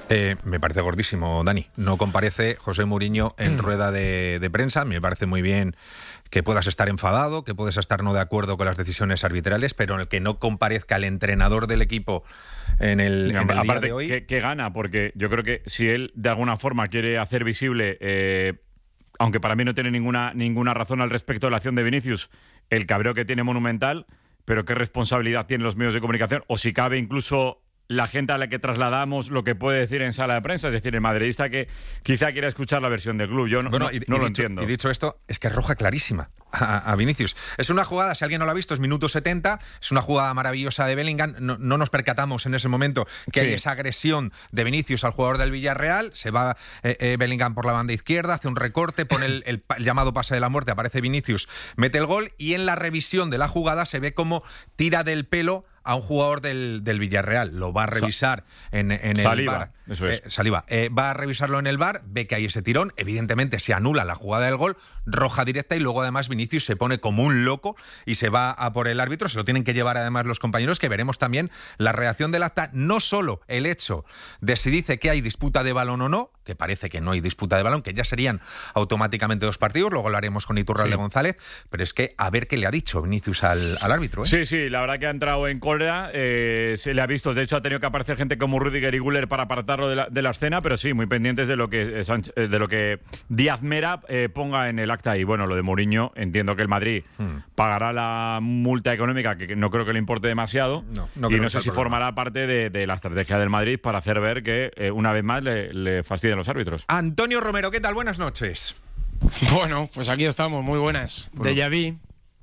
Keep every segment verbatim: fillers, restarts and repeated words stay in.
Eh, me parece gordísimo, Dani. No comparece José Mourinho en Mm. rueda de, de prensa. Me parece muy bien que puedas estar enfadado, que puedes estar no de acuerdo con las decisiones arbitrales, pero en el que no comparezca el entrenador del equipo en el, en el día Aparte, de hoy. que, que gana, porque yo creo que si él de alguna forma quiere hacer visible, eh, aunque para mí no tiene ninguna, ninguna razón al respecto de la acción de Vinicius, el cabreo que tiene monumental, pero qué responsabilidad tienen los medios de comunicación, o si cabe incluso la gente a la que trasladamos lo que puede decir en sala de prensa, es decir, el madridista que quizá quiera escuchar la versión del club. Yo no, Bueno, no, y, no y lo dicho, entiendo. Y dicho esto, es que es roja clarísima a, a Vinicius. Es una jugada, si alguien no la ha visto, es minuto setenta, es una jugada maravillosa de Bellingham. No, no nos percatamos en ese momento que Sí. hay esa agresión de Vinicius al jugador del Villarreal. Se va eh, eh, Bellingham por la banda izquierda, hace un recorte, pone el, el, el llamado pase de la muerte, aparece Vinicius, mete el gol y en la revisión de la jugada se ve cómo tira del pelo a un jugador del, del Villarreal. Lo va a revisar en, en el Saliba, V A R. eso es. Eh, Saliba. Eh, va a revisarlo en el V A R, ve que hay ese tirón, evidentemente se anula la jugada del gol, roja directa, y luego además Vinicius se pone como un loco y se va a por el árbitro. Se lo tienen que llevar además los compañeros, que veremos también la reacción del acta, no solo el hecho de si dice que hay disputa de balón o no, que parece que no hay disputa de balón, que ya serían automáticamente dos partidos, luego lo haremos con Iturralde Sí. González, pero es que a ver qué le ha dicho Vinicius al, al árbitro. ¿eh? Sí, sí, la verdad que ha entrado en cólera, eh, se le ha visto, de hecho ha tenido que aparecer gente como Rüdiger y Güler para apartarlo de la, de la escena, pero sí, muy pendientes de lo que, eh, Sánchez, eh, de lo que Díaz Mera eh, ponga en el acta. Y bueno, lo de Mourinho, entiendo que el Madrid Hmm. pagará la multa económica, que no creo que le importe demasiado, No, no y creo no que sé sea el si problema. formará parte de, de la estrategia del Madrid para hacer ver que eh, una vez más le, le fastidian los árbitros. Antonio Romero, ¿qué tal? Buenas noches. Bueno, pues aquí estamos, muy buenas. Bueno. De Yaví,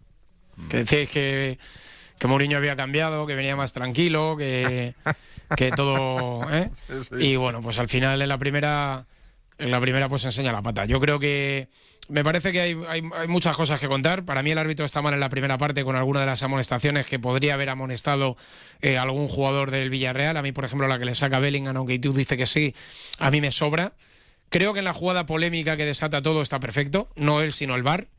que decís que, que Mourinho había cambiado, que venía más tranquilo, que, que todo... ¿eh? Sí, sí. Y bueno, pues al final en la primera, en la primera pues enseña la pata. Yo creo que me parece que hay, hay, hay muchas cosas que contar. Para mí el árbitro está mal en la primera parte con alguna de las amonestaciones que podría haber amonestado eh, algún jugador del Villarreal. A mí, por ejemplo, la que le saca Bellingham, aunque tú dices que sí, a mí me sobra. Creo que en la jugada polémica que desata todo está perfecto, no él sino el V A R.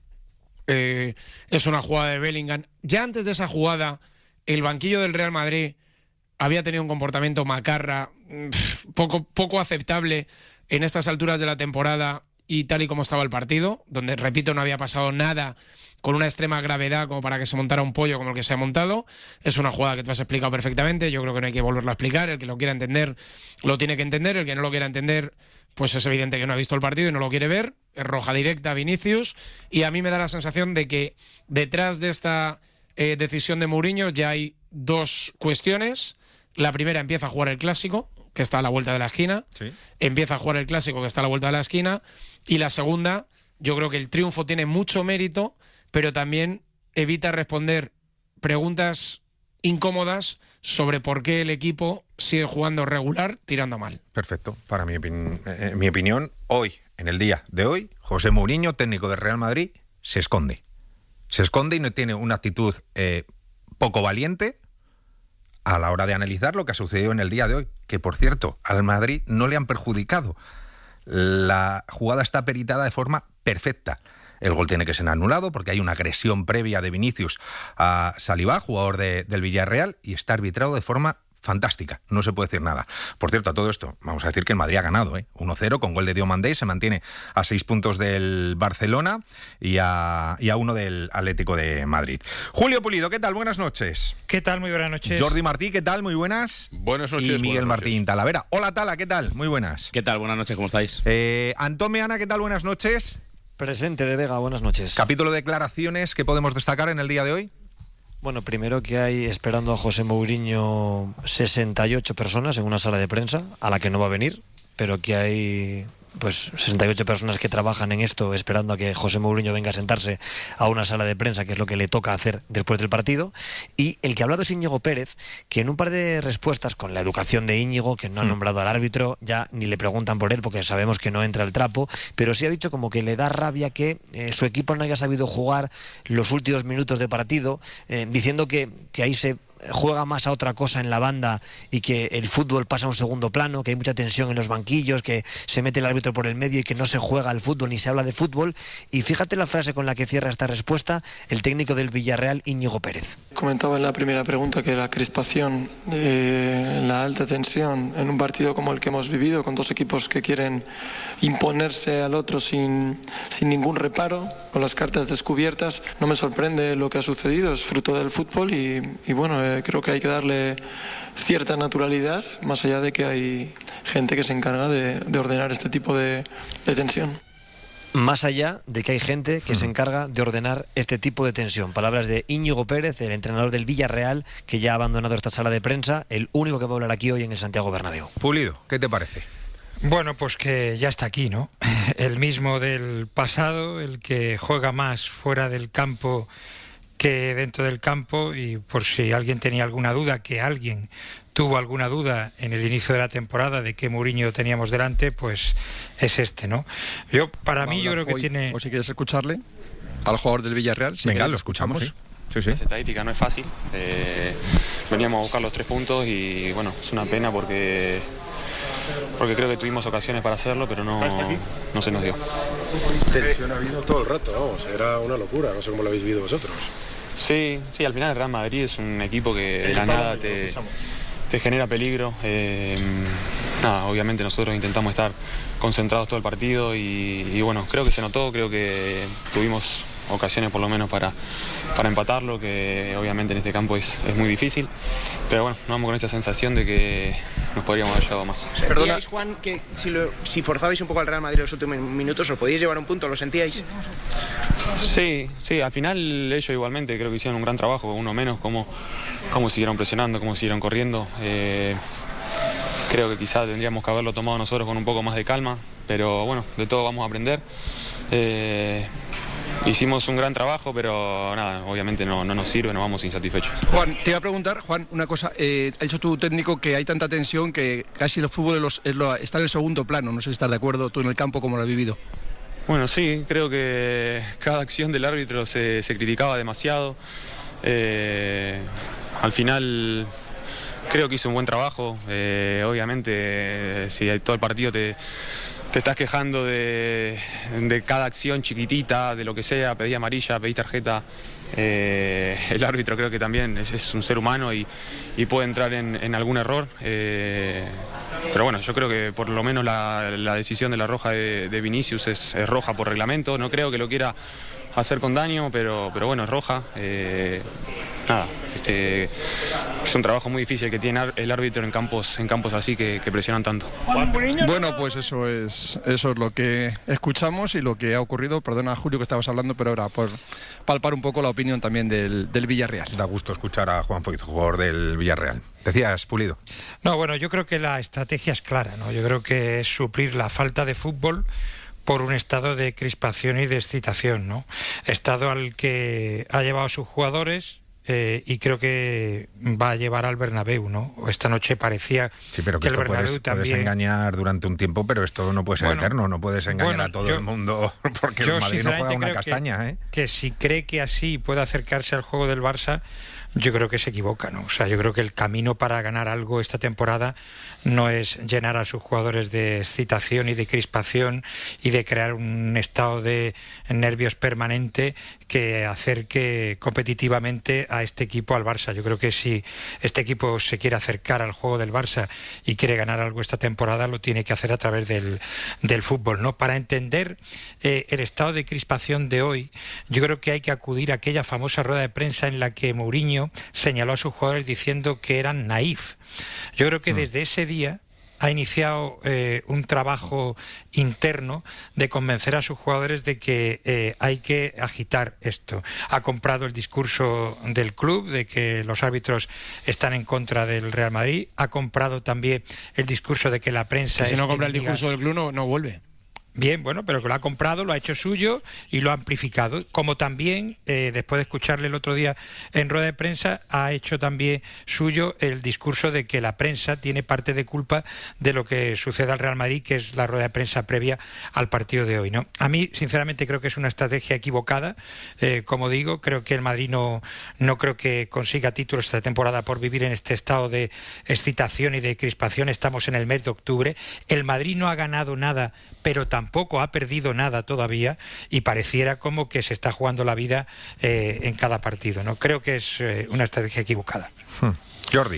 Eh, es una jugada de Bellingham. Ya antes de esa jugada, el banquillo del Real Madrid había tenido un comportamiento macarra, pf, poco, poco aceptable en estas alturas de la temporada y tal y como estaba el partido, donde, repito, no había pasado nada con una extrema gravedad como para que se montara un pollo como el que se ha montado. Es una jugada que tú has explicado perfectamente, yo creo que no hay que volverla a explicar. El que lo quiera entender lo tiene que entender, el que no lo quiera entender pues es evidente que no ha visto el partido y no lo quiere ver. Es roja directa a Vinicius, y a mí me da la sensación de que detrás de esta eh, decisión de Mourinho ya hay dos cuestiones. La primera, empieza a jugar el Clásico, que está a la vuelta de la esquina. Sí. Empieza a jugar el Clásico, que está a la vuelta de la esquina. Y la segunda, yo creo que el triunfo tiene mucho mérito, pero también evita responder preguntas incómodas sobre por qué el equipo sigue jugando regular, tirando mal. Perfecto. Para mi, opin- eh, mi opinión, hoy, en el día de hoy, José Mourinho, técnico del Real Madrid, se esconde. Se esconde y no tiene una actitud eh, poco valiente a la hora de analizar lo que ha sucedido en el día de hoy. Que, por cierto, al Madrid no le han perjudicado. La jugada está peritada de forma perfecta. El gol tiene que ser anulado porque hay una agresión previa de Vinicius a Saliba, jugador de, del Villarreal, y está arbitrado de forma fantástica. No se puede decir nada. Por cierto, a todo esto, vamos a decir que el Madrid ha ganado, ¿eh? uno cero con gol de Diomandé, se mantiene a seis puntos del Barcelona y a, y a uno del Atlético de Madrid. Julio Pulido, ¿qué tal? Buenas noches. ¿Qué tal? Muy buenas noches. Jordi Martí, ¿qué tal? Muy buenas. Buenas noches. Y Miguel buenas Martín noches. Talavera. Hola, Tala, ¿qué tal? Muy buenas. ¿Qué tal? Buenas noches, ¿cómo estáis? Eh, Antón Meana, ¿qué tal? Buenas noches. Presente de Vega, buenas noches. Capítulo de declaraciones que podemos destacar en el día de hoy. Bueno, primero que hay esperando a José Mourinho sesenta y ocho personas en una sala de prensa, a la que no va a venir, pero que hay pues sesenta y ocho personas que trabajan en esto esperando a que José Mourinho venga a sentarse a una sala de prensa, que es lo que le toca hacer después del partido. Y el que ha hablado es Íñigo Pérez, que en un par de respuestas con la educación de Íñigo, que no ha nombrado al árbitro, ya ni le preguntan por él porque sabemos que no entra el trapo, pero sí ha dicho como que le da rabia que eh, su equipo no haya sabido jugar los últimos minutos de partido, eh, diciendo que, que ahí se juega más a otra cosa en la banda y que el fútbol pasa a un segundo plano, que hay mucha tensión en los banquillos, que se mete el árbitro por el medio y que no se juega al fútbol ni se habla de fútbol. Y fíjate la frase con la que cierra esta respuesta el técnico del Villarreal, Íñigo Pérez. Comentaba en la primera pregunta que la crispación, eh, la alta tensión en un partido como el que hemos vivido, con dos equipos que quieren imponerse al otro sin, sin ningún reparo, con las cartas descubiertas, no me sorprende lo que ha sucedido, es fruto del fútbol y, y bueno, eh, creo que hay que darle cierta naturalidad, más allá de que hay gente que se encarga de, de ordenar este tipo de, de tensión. Más allá de que hay gente que se encarga de ordenar este tipo de tensión. Palabras de Íñigo Pérez, el entrenador del Villarreal, que ya ha abandonado esta sala de prensa, el único que va a hablar aquí hoy en el Santiago Bernabéu. Pulido, ¿qué te parece? Bueno, pues que ya está aquí, ¿no? El mismo del pasado, el que juega más fuera del campo que dentro del campo, y por si alguien tenía alguna duda, que alguien tuvo alguna duda en el inicio de la temporada de qué Mourinho teníamos delante, pues es este, ¿no? Yo, para mí, yo creo que hoy, tiene... O si quieres escucharle al jugador del Villarreal. Si Venga, quieres, lo escuchamos. Sí, sí. sí. Esa estadística no es fácil. Eh, veníamos a buscar los tres puntos y, bueno, es una pena porque... porque creo que tuvimos ocasiones para hacerlo, pero no, no se nos dio. Tensión ha habido todo el rato, vamos, era una locura, no sé cómo lo habéis vivido vosotros. Sí, sí, al final el Real Madrid es un equipo que de la nada te, te genera peligro. Eh, nada, obviamente nosotros intentamos estar concentrados todo el partido y, y bueno, creo que se notó, creo que tuvimos ocasiones por lo menos para, para empatarlo, que obviamente en este campo es, es muy difícil, pero bueno, nos vamos con esa sensación de que nos podríamos haber llevado más. ¿Sentíais, Juan, que si, lo, si forzabais un poco al Real Madrid en los últimos minutos os podíais llevar un punto? ¿Lo sentíais? Sí, sí, al final ellos igualmente creo que hicieron un gran trabajo, uno menos, cómo, cómo siguieron presionando, cómo siguieron corriendo. Eh, creo que quizás tendríamos que haberlo tomado nosotros con un poco más de calma, pero bueno, de todo vamos a aprender. Eh, Hicimos un gran trabajo, pero nada, obviamente no, no nos sirve, nos vamos insatisfechos. Juan, te iba a preguntar, Juan, una cosa. Eh, ha dicho tu técnico que hay tanta tensión que casi el fútbol es los, es lo, está en el segundo plano. No sé si estás de acuerdo tú en el campo, cómo lo has vivido. Bueno, sí, creo que cada acción del árbitro se, se criticaba demasiado. Eh, al final creo que hizo un buen trabajo. Eh, obviamente, si todo el partido te... te estás quejando de, de cada acción chiquitita, de lo que sea, pedí amarilla, pedí tarjeta. Eh, el árbitro creo que también es, es un ser humano y, y puede entrar en, en algún error. Eh, pero bueno, yo creo que por lo menos la, la decisión de la roja de, de Vinicius es, es roja por reglamento. No creo que lo quiera hacer con daño, pero, pero bueno, es roja. Eh, nada, este, es un trabajo muy difícil que tiene el árbitro en campos, en campos así que, que presionan tanto. Bueno, pues eso es eso es lo que escuchamos y lo que ha ocurrido. Perdona, Julio, que estabas hablando, pero ahora por palpar un poco la opinión también del, del Villarreal. Da gusto escuchar a Juan Foyt, jugador del Villarreal. Decías, Pulido. No, bueno, yo creo que la estrategia es clara, ¿no? Yo creo que es suplir la falta de fútbol por un estado de crispación y de excitación, ¿no? Estado al que ha llevado a sus jugadores. Eh, y creo que va a llevar al Bernabéu, ¿no? Esta noche parecía sí, pero que, que el Bernabéu puedes, también... puedes engañar durante un tiempo, pero esto no puede ser bueno, eterno, no puedes engañar bueno, a todo yo, el mundo porque el Madrid no juega una castaña, que, ¿eh? Que si cree que así puede acercarse al juego del Barça, yo creo que se equivoca, ¿no? O sea, yo creo que el camino para ganar algo esta temporada no es llenar a sus jugadores de excitación y de crispación y de crear un estado de nervios permanente que acerque competitivamente a este equipo al Barça. Yo creo que si este equipo se quiere acercar al juego del Barça y quiere ganar algo esta temporada, lo tiene que hacer a través del, del fútbol, ¿no? Para entender eh, el estado de crispación de hoy, yo creo que hay que acudir a aquella famosa rueda de prensa en la que Mourinho señaló a sus jugadores diciendo que eran naif. Yo creo que desde ese día ha iniciado eh, un trabajo interno de convencer a sus jugadores de que eh, hay que agitar esto. Ha comprado el discurso del club de que los árbitros están en contra del Real Madrid. Ha comprado también el discurso de que la prensa... Que si es no compra el diga... discurso del club no, no vuelve. Bien, bueno, pero que lo ha comprado, lo ha hecho suyo y lo ha amplificado. Como también, eh, después de escucharle el otro día en rueda de prensa, ha hecho también suyo el discurso de que la prensa tiene parte de culpa de lo que sucede al Real Madrid, que es la rueda de prensa previa al partido de hoy, ¿no? A mí, sinceramente, creo que es una estrategia equivocada. Eh, como digo, creo que el Madrid no, no creo que consiga títulos esta temporada por vivir en este estado de excitación y de crispación. Estamos en el mes de octubre. El Madrid no ha ganado nada, pero tampoco ha perdido nada todavía, y pareciera como que se está jugando la vida eh, en cada partido, ¿no? Creo que es eh, una estrategia equivocada. Hmm. Jordi.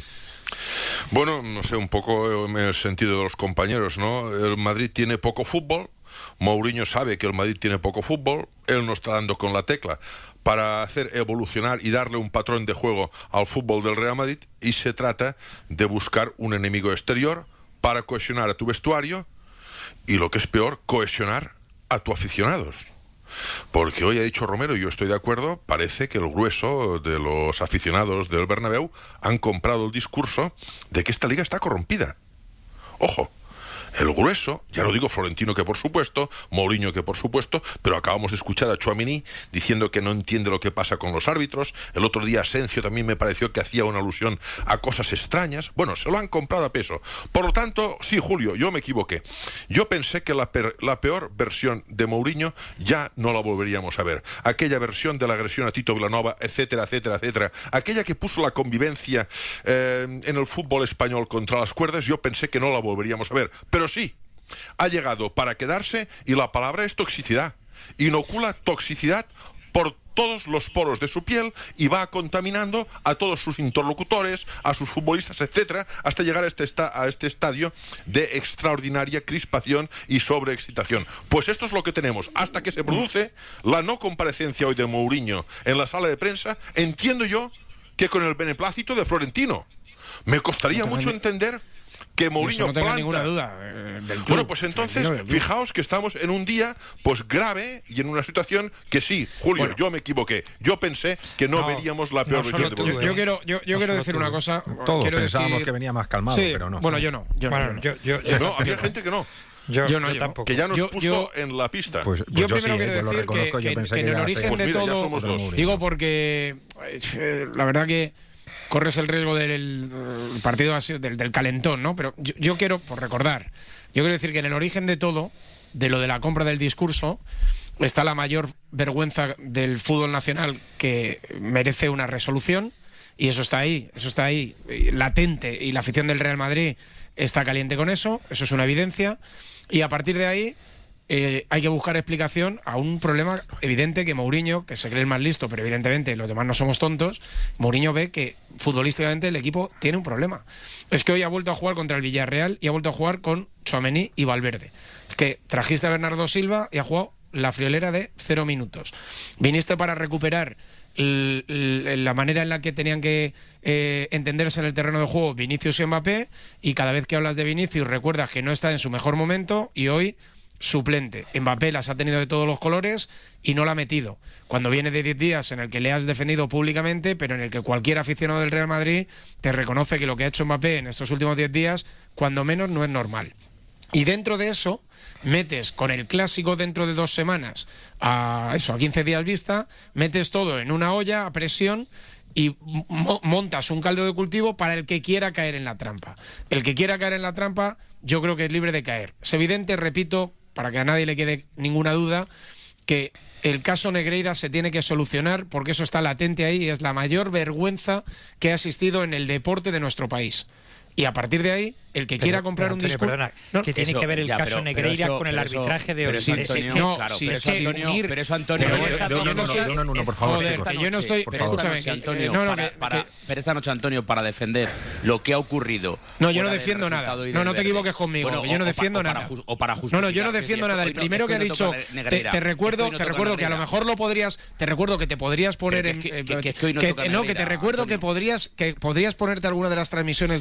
Bueno, no sé, un poco en el sentido de los compañeros, ¿no? El Madrid tiene poco fútbol, Mourinho sabe que el Madrid tiene poco fútbol, él no está dando con la tecla para hacer evolucionar y darle un patrón de juego al fútbol del Real Madrid, y se trata de buscar un enemigo exterior para cohesionar a tu vestuario y, lo que es peor, cohesionar a tus aficionados. Porque hoy ha dicho Romero, y yo estoy de acuerdo, parece que el grueso de los aficionados del Bernabéu han comprado el discurso de que esta liga está corrompida. Ojo, el grueso, ya lo digo, Florentino que por supuesto, Mourinho que por supuesto, pero acabamos de escuchar a Tchouaméni diciendo que no entiende lo que pasa con los árbitros. El otro día Asensio también me pareció que hacía una alusión a cosas extrañas. Bueno, se lo han comprado a peso. Por lo tanto, sí, Julio, yo me equivoqué. Yo pensé que la, per, la peor versión de Mourinho ya no la volveríamos a ver. Aquella versión de la agresión a Tito Vilanova, etcétera, etcétera, etcétera. Aquella que puso la convivencia eh, en el fútbol español contra las cuerdas, yo pensé que no la volveríamos a ver. Pero sí, ha llegado para quedarse, y la palabra es toxicidad. Inocula toxicidad por todos los poros de su piel y va contaminando a todos sus interlocutores, a sus futbolistas, etcétera, hasta llegar a este, esta, a este estadio de extraordinaria crispación y sobreexcitación. Pues esto es lo que tenemos. Hasta que se produce la no comparecencia hoy de Mourinho en la sala de prensa, entiendo yo que con el beneplácito de Florentino. Me costaría mucho entender que Mourinho no tengo planta... ninguna duda eh, del club. Bueno, pues entonces, fijaos que estamos en un día pues grave y en una situación que sí, Julio, bueno, yo me equivoqué. Yo pensé que no, no veríamos la peor no versión de Mourinho. Yo, yo quiero, yo, yo no quiero decir tú. una cosa. Todos quiero pensábamos decir... que venía más calmado, sí, pero no. Bueno, yo no. Yo bueno, no, yo, yo, yo, no, yo había gente que no. Yo, yo no, yo tampoco. Que ya nos yo, puso yo, en la pista. Pues, pues yo yo primero sí, quiero eh, decir lo reconozco, que, yo que, pensé que que en el ya origen pues de mira, ya todo... somos dos. Digo porque eh, la verdad que corres el riesgo del uh, partido así, del, del calentón, ¿no? Pero yo, yo quiero, por recordar, yo quiero decir que en el origen de todo, de lo de la compra del discurso, está la mayor vergüenza del fútbol nacional que merece una resolución, y eso está ahí, eso está ahí, latente, y la afición del Real Madrid está caliente con eso, eso es una evidencia, y a partir de ahí eh, hay que buscar explicación a un problema evidente que Mourinho, que se cree el más listo, pero evidentemente los demás no somos tontos, Mourinho ve que futbolísticamente el equipo tiene un problema. Es que hoy ha vuelto a jugar contra el Villarreal y ha vuelto a jugar con Tchouaméni y Valverde. Es que trajiste a Bernardo Silva y ha jugado la friolera de cero minutos. Viniste para recuperar el, el, la manera en la que tenían que eh, entenderse en el terreno de juego Vinicius y Mbappé, y cada vez que hablas de Vinicius recuerdas que no está en su mejor momento, y hoy suplente. Mbappé las ha tenido de todos los colores y no la ha metido. Cuando viene de diez días en el que le has defendido públicamente, pero en el que cualquier aficionado del Real Madrid te reconoce que lo que ha hecho Mbappé en estos últimos diez días, cuando menos, no es normal. Y dentro de eso, metes con el clásico dentro de dos semanas, a eso, a quince días vista, metes todo en una olla a presión y mo- montas un caldo de cultivo para el que quiera caer en la trampa. El que quiera caer en la trampa, yo creo que es libre de caer. Es evidente, repito, para que a nadie le quede ninguna duda, que el caso Negreira se tiene que solucionar, porque eso está latente ahí y es la mayor vergüenza que ha existido en el deporte de nuestro país. Y a partir de ahí, el que pero, quiera comprar pero, Antonio, un discurso... Perdona, no, ¿qué tiene eso, que ver el ya, caso pero, Negreira pero eso, con el pero eso, arbitraje de hoy? pero eso, Antonio, es que, no, claro, si pero es eso, que Antonio, unir, pero eso, Antonio, pero pero esa- no, no, no, esa- no, no, no, por favor, joder, chicos. que yo no estoy... Por pero favor. esta escúchame, noche, que- Antonio, no, no, para, que- para- que- pero esta noche, Antonio, para defender lo que ha ocurrido... No, yo no fuera del defiendo nada. resultado y No, del no te verde. equivoques conmigo, Bueno, que yo no o- o defiendo pa- o para nada. ju- O para No, justificar no, yo no que defiendo esto- nada. hoy El no- primero esto que ha hoy no dicho, toca te, Negreira. te Esto recuerdo, hoy no te toca recuerdo que a lo Negreira. mejor lo podrías, te recuerdo que te podrías poner Pero en, que- eh, que- que es que hoy no que- toca no, que te Negreira, recuerdo que Antonio. podrías, que podrías ponerte alguna de las transmisiones del Atlético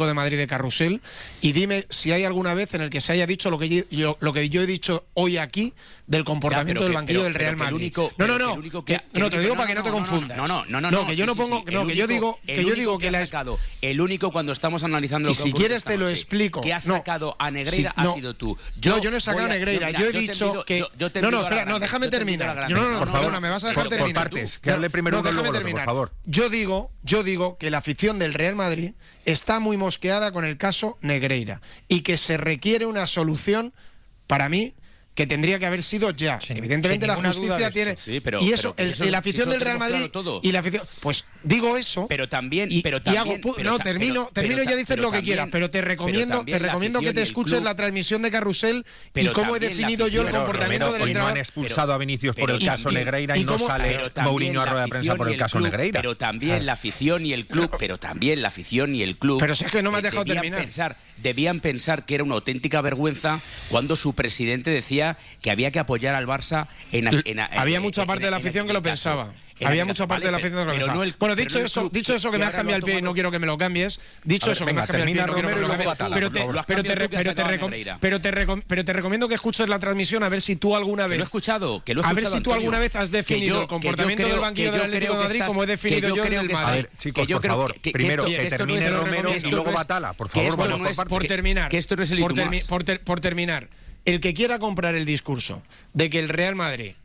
Atlético de Madrid de Carrusel, y dime si hay alguna vez en el que se haya dicho lo que yo, lo que yo he dicho hoy aquí del comportamiento ya, del que, banquillo pero, del Real Madrid. Único, no, no, no, que, que, no, te digo no, para que no te confundas. No, no, no, no, no, que yo no sí, pongo, sí, sí. no, que único, yo digo, que yo digo que, que la ha sacado, el único cuando estamos analizando y lo que si quieres te lo explico. Que ha sacado a Negreira sí, no, ha sido tú. Yo, no, yo no he sacado a Negreira, yo, mira, yo he dicho envido, que... Yo, yo te no, no, espera, no, déjame terminar. Yo, no, no, por favor, no, me vas a dejar por, terminar. Por partes, que hable primero uno y luego otro, por favor. Yo digo, yo digo que la afición del Real Madrid está muy mosqueada con el caso Negreira y que se requiere una solución, para mí, que tendría que haber sido ya. Sí, evidentemente la justicia tiene sí, pero, y eso, pero, el, eso y la afición si del Real Madrid claro y la afición, pues digo eso. Pero también, y, pero también, y hago, pero, no ta, termino, pero, termino pero, y ya dices lo que también, quieras, pero te recomiendo, te recomiendo que te escuches club, la transmisión de Carrusel y cómo he definido yo el comportamiento del entrenador. Hoy no han expulsado pero, a Vinicius por pero, el caso y, Negreira y, y no cómo, sale Mourinho a rueda de prensa por el caso club, Negreira. Pero también la afición y el club, pero también la afición y el club. Pero si es que no me has dejado debían terminar. Pensar, debían pensar que era una auténtica vergüenza cuando su presidente decía que había que apoyar al Barça en, en, en había en, mucha en, parte en, de la afición en que lo caso. pensaba. En Había el, mucha parte vale, de la afición que lo pensaba. No el, bueno, dicho no eso, club, dicho eso que, que me has cambiado el pie y no quiero que me lo cambies. Dicho ver, eso venga, que me has cambiado el pie y no quiero que me lo cambies. Pero te, pero te, pero te, recom pero te, recom pero te recomiendo que escuches la transmisión a ver si tú alguna vez. Que lo he escuchado, que lo he escuchado. A ver si tú Antonio, alguna vez has definido yo, el comportamiento del banquillo del Atlético de Madrid como he definido yo en el Madrid. A ver, chicos, por favor, primero que termine Romero y luego Batalla, por favor, vamos por partes. Por terminar, que esto no es el por terminar, el que quiera comprar el discurso de que el Real Madrid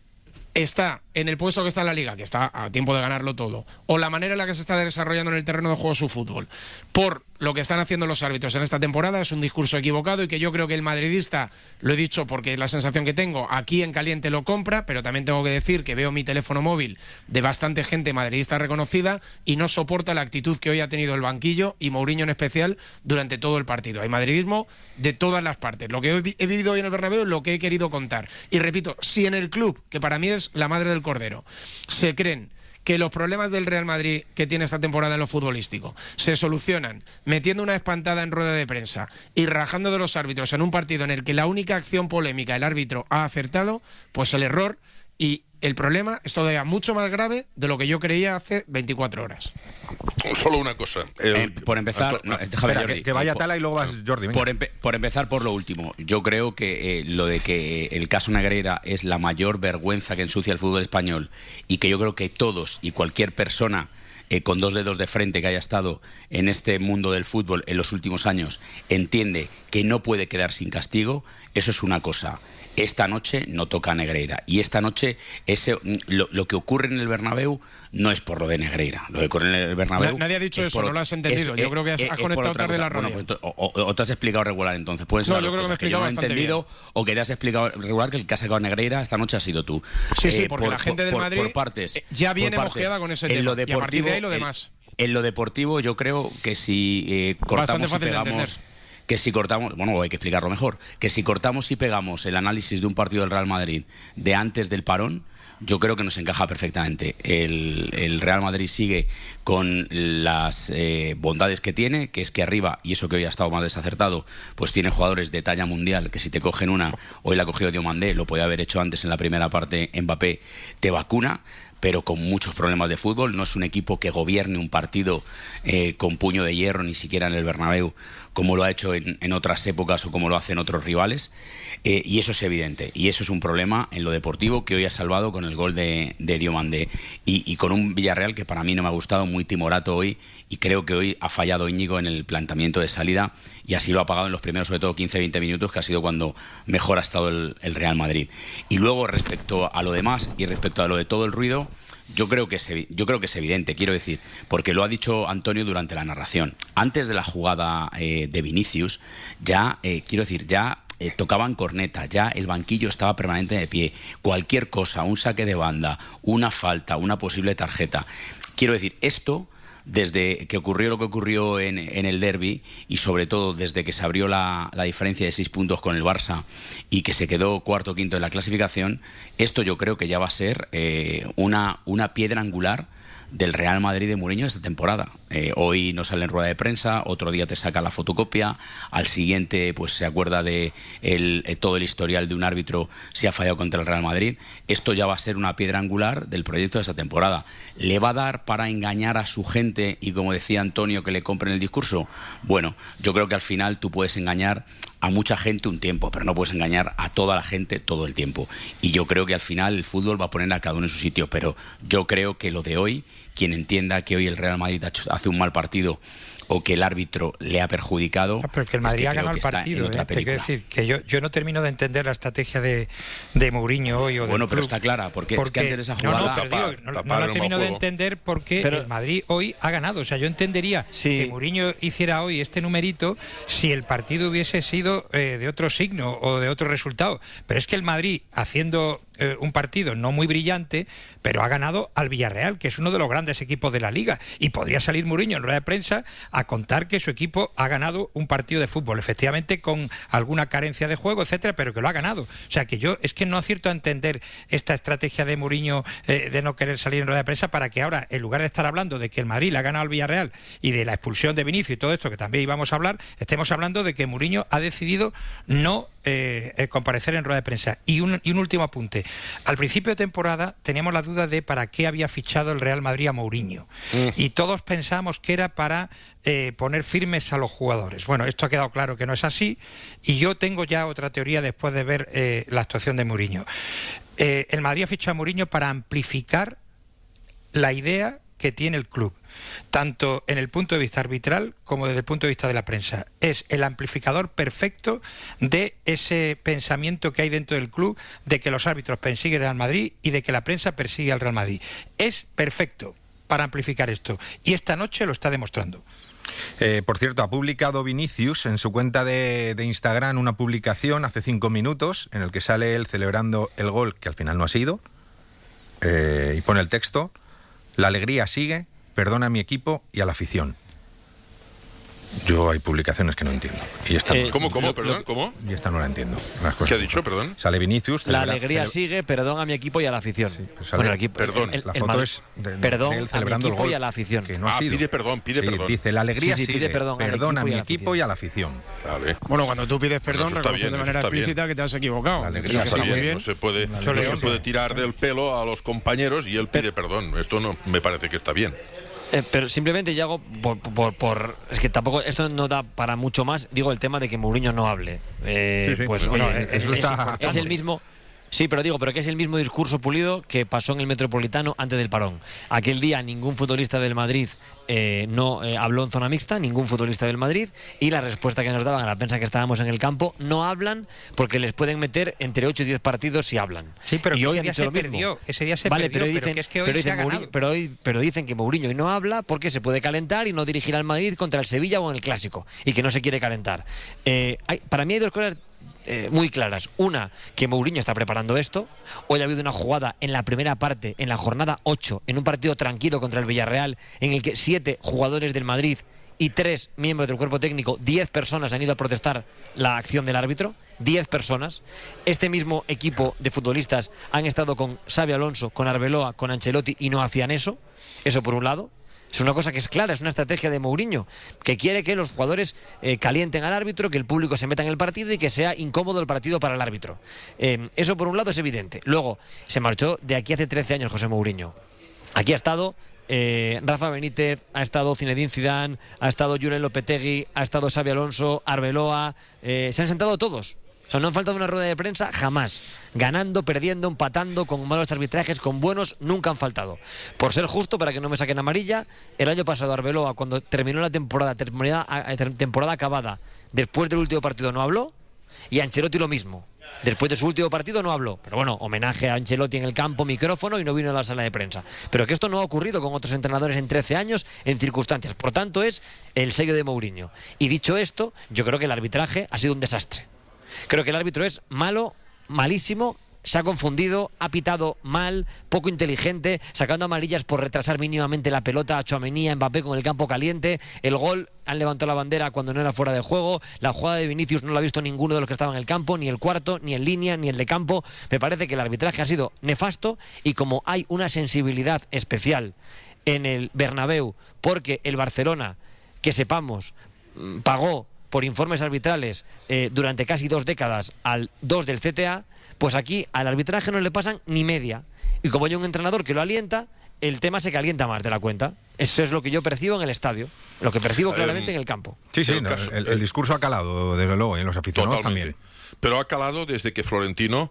está en el puesto que está en la Liga, que está a tiempo de ganarlo todo, o la manera en la que se está desarrollando en el terreno de juego su fútbol, por lo que están haciendo los árbitros en esta temporada, es un discurso equivocado y que yo creo que el madridista, lo he dicho porque es la sensación que tengo, aquí en caliente lo compra, pero también tengo que decir que veo mi teléfono móvil de bastante gente madridista reconocida y no soporta la actitud que hoy ha tenido el banquillo y Mourinho en especial durante todo el partido. Hay madridismo de todas las partes. Lo que he vivido hoy en el Bernabéu es lo que he querido contar. Y repito, si en el club, que para mí es la madre del cordero, se creen que los problemas del Real Madrid que tiene esta temporada en lo futbolístico se solucionan metiendo una espantada en rueda de prensa y rajando de los árbitros en un partido en el que la única acción polémica el árbitro ha acertado, pues el error y el problema es todavía mucho más grave de lo que yo creía hace veinticuatro horas. Solo una cosa. El... Eh, por empezar, no, déjame Espera, Jordi, que, que vaya por, Tala y luego vas Jordi. Por, empe por empezar por lo último, yo creo que eh, lo de que el caso Negreira es la mayor vergüenza que ensucia el fútbol español y que yo creo que todos y cualquier persona eh, con dos dedos de frente que haya estado en este mundo del fútbol en los últimos años entiende que no puede quedar sin castigo, eso es una cosa. Esta noche no toca a Negreira y esta noche ese, lo, lo que ocurre en el Bernabéu no es por lo de Negreira. Lo que ocurre en el Bernabéu... Nadie ha dicho eso, por, no lo has entendido. Es, yo creo que has, es, has es conectado tarde cosa. la radio. Bueno, pues, o, o, o te has explicado regular entonces. Pueden ser no, yo creo que me he explicado que yo no bastante he entendido bien. O que te has explicado regular que el que ha sacado Negreira esta noche ha sido tú. Sí, sí, porque eh, por, la gente del por, Madrid por partes, ya viene partes. mosqueada con ese en tema. Lo deportivo, y a partir de ahí lo demás. En, en lo deportivo yo creo que si eh, cortamos y pegamos... que si cortamos, bueno, hay que explicarlo mejor, que si cortamos y pegamos el análisis de un partido del Real Madrid de antes del parón, yo creo que nos encaja perfectamente. El, el Real Madrid sigue con las eh, bondades que tiene, que es que arriba, y eso que hoy ha estado más desacertado, pues tiene jugadores de talla mundial, que si te cogen una, hoy la ha cogido Diomandé, lo podía haber hecho antes en la primera parte Mbappé, te vacuna, pero con muchos problemas de fútbol. No es un equipo que gobierne un partido eh, con puño de hierro, ni siquiera en el Bernabéu, como lo ha hecho en, en otras épocas o como lo hacen otros rivales, eh, y eso es evidente, y eso es un problema en lo deportivo que hoy ha salvado con el gol de, de Diomandé, y, y con un Villarreal que para mí no me ha gustado, muy timorato hoy, y creo que hoy ha fallado Íñigo en el planteamiento de salida, y así lo ha pagado en los primeros, sobre todo quince a veinte minutos, que ha sido cuando mejor ha estado el, el Real Madrid. Y luego, respecto a lo demás, y respecto a lo de todo el ruido, Yo creo, que es, yo creo que es evidente, quiero decir, porque lo ha dicho Antonio durante la narración. Antes de la jugada eh, de Vinicius, ya, eh, quiero decir, ya eh, tocaban corneta, ya el banquillo estaba permanente de pie. Cualquier cosa, un saque de banda, una falta, una posible tarjeta. Quiero decir, esto... desde que ocurrió lo que ocurrió en, en el derbi y sobre todo desde que se abrió la, la diferencia de seis puntos con el Barça y que se quedó cuarto o quinto en la clasificación, esto yo creo que ya va a ser eh, una, una piedra angular del Real Madrid de Mourinho esta temporada. Eh, hoy no sale en rueda de prensa, otro día te saca la fotocopia, al siguiente pues se acuerda de el, eh, todo el historial de un árbitro si ha fallado contra el Real Madrid. Esto ya va a ser una piedra angular del proyecto de esta temporada. ¿Le va a dar para engañar a su gente y, como decía Antonio, que le compren el discurso? Bueno, yo creo que al final tú puedes engañar a mucha gente un tiempo, pero no puedes engañar a toda la gente todo el tiempo. Y yo creo que al final el fútbol va a poner a cada uno en su sitio, pero yo creo que lo de hoy, quien entienda que hoy el Real Madrid hace un mal partido o que el árbitro le ha perjudicado. Ah, pero que el Madrid es que ha ganado el partido. ¿eh? Te quiero decir que yo, yo no termino de entender la estrategia de, de Mourinho hoy. O bueno, del pero club, está clara, porque, porque es que antes de esa No, jugada. no, pero digo, no, no la termino de entender porque pero, el Madrid hoy ha ganado. O sea, yo entendería sí. que Mourinho hiciera hoy este numerito si el partido hubiese sido eh, de otro signo o de otro resultado. Pero es que el Madrid, haciendo eh, un partido no muy brillante, pero ha ganado al Villarreal, que es uno de los grandes equipos de la Liga. Y podría salir Mourinho en rueda de prensa a contar que su equipo ha ganado un partido de fútbol, efectivamente con alguna carencia de juego, etcétera, pero que lo ha ganado. O sea, que yo es que no acierto a entender esta estrategia de Mourinho eh, de no querer salir en rueda de prensa para que ahora, en lugar de estar hablando de que el Madrid le ha ganado al Villarreal y de la expulsión de Vinicius y todo esto, que también íbamos a hablar, estemos hablando de que Mourinho ha decidido no eh, eh, comparecer en rueda de prensa. Y un, y un último apunte. Al principio de temporada teníamos la duda de para qué había fichado el Real Madrid a Mourinho. Mm. Y todos pensábamos que era para eh, poner firmes a los jugadores. Bueno, esto ha quedado claro que no es así, y yo tengo ya otra teoría después de ver eh, la actuación de Mourinho. Eh, el Madrid ha fichado a Mourinho para amplificar la idea que tiene el club, tanto en el punto de vista arbitral como desde el punto de vista de la prensa. Es el amplificador perfecto de ese pensamiento que hay dentro del club de que los árbitros persiguen al Madrid y de que la prensa persigue al Real Madrid. Es perfecto para amplificar esto, y esta noche lo está demostrando. Eh, por cierto, ha publicado Vinicius en su cuenta de, de Instagram una publicación hace cinco minutos en el que sale él celebrando el gol, que al final no ha sido, eh, y pone el texto: la alegría sigue, perdona a mi equipo y a la afición. Yo hay publicaciones que no entiendo. Y esta eh, no, ¿Cómo, cómo, lo, perdón? Lo, ¿Cómo? Y esta no la entiendo. ¿Qué ha dicho, perdón? Sale Vinicius. La alegría cele... sigue, perdón a mi equipo y a la afición. Sí, pues sale, bueno, el equipo, perdón. El, el, la foto el es de, de, perdón de él celebrando a mi equipo el gol, y a la afición. Que no ah, ha sido. pide perdón, pide sí, perdón. Dice, la alegría sí, sí, sigue, pide perdón, perdón a mi equipo y a la afición. Vale. Bueno, cuando tú pides perdón, bueno, reconoces de manera explícita bien. que te has equivocado. Eso está bien. bien. No se puede, no se puede tirar del pelo a los compañeros y él pide perdón. Esto no me parece que está bien. Eh, pero simplemente ya hago por, por, por es que tampoco esto no da para mucho más. Digo el tema de que Mourinho no hable. Eh, sí, sí, pues bueno, oye, eso es, está es, es el mismo. Sí, pero digo, pero que es el mismo discurso pulido que pasó en el Metropolitano antes del parón. Aquel día ningún futbolista del Madrid eh, no eh, habló en zona mixta, ningún futbolista del Madrid, y la respuesta que nos daban a la prensa que estábamos en el campo: no hablan porque les pueden meter entre ocho y diez partidos si hablan. Sí, pero y que hoy ese día se perdió, ese día se vale, perdió, pero, dicen, pero que es que hoy pero se dicen ha ganado. Mourinho, pero, hoy, pero dicen que Mourinho hoy no habla porque se puede calentar y no dirigir al Madrid contra el Sevilla o en el Clásico, y que no se quiere calentar. Eh, hay, para mí hay dos cosas Eh, muy claras. Una, que Mourinho está preparando esto. Hoy ha habido una jugada en la primera parte, en la jornada ocho, en un partido tranquilo contra el Villarreal, en el que siete jugadores del Madrid y tres miembros del cuerpo técnico, diez personas han ido a protestar la acción del árbitro. Diez personas. Este mismo equipo de futbolistas han estado con Xabi Alonso, con Arbeloa, con Ancelotti, y no hacían eso. Eso por un lado. Es una cosa que es clara, es una estrategia de Mourinho, que quiere que los jugadores eh, calienten al árbitro, que el público se meta en el partido y que sea incómodo el partido para el árbitro. Eh, eso por un lado es evidente. Luego, se marchó de aquí hace trece años José Mourinho. Aquí ha estado eh, Rafa Benítez, ha estado Zinedine Zidane, ha estado Julen Lopetegui, ha estado Xabi Alonso, Arbeloa, eh, se han sentado todos. O sea, no han faltado una rueda de prensa jamás. Ganando, perdiendo, empatando, con malos arbitrajes, con buenos, nunca han faltado. Por ser justo, para que no me saquen amarilla, el año pasado Arbeloa, cuando terminó la temporada, temporada, temporada acabada, después del último partido no habló, y Ancelotti lo mismo. Después de su último partido no habló. Pero bueno, homenaje a Ancelotti en el campo, micrófono, y no vino a la sala de prensa. Pero que esto no ha ocurrido con otros entrenadores en trece años, en circunstancias. Por tanto, es el sello de Mourinho. Y dicho esto, yo creo que el arbitraje ha sido un desastre. Creo que el árbitro es malo, malísimo, se ha confundido, ha pitado mal, poco inteligente, sacando amarillas por retrasar mínimamente la pelota a Tchouaméni, a Mbappé con el campo caliente. El gol, han levantado la bandera cuando no era fuera de juego. La jugada de Vinicius no la ha visto ninguno de los que estaban en el campo, ni el cuarto, ni en línea, ni el de campo. Me parece que el arbitraje ha sido nefasto, y como hay una sensibilidad especial en el Bernabéu porque el Barcelona, que sepamos, pagó por informes arbitrales eh, durante casi dos décadas al dos del C T A, pues aquí al arbitraje no le pasan ni media. Y como hay un entrenador que lo alienta, el tema se calienta más de la cuenta. Eso es lo que yo percibo en el estadio, lo que percibo claramente en el campo. Sí, sí, el, no, caso, el, el discurso ha calado, desde luego, en los aficionados totalmente. También. Pero ha calado desde que Florentino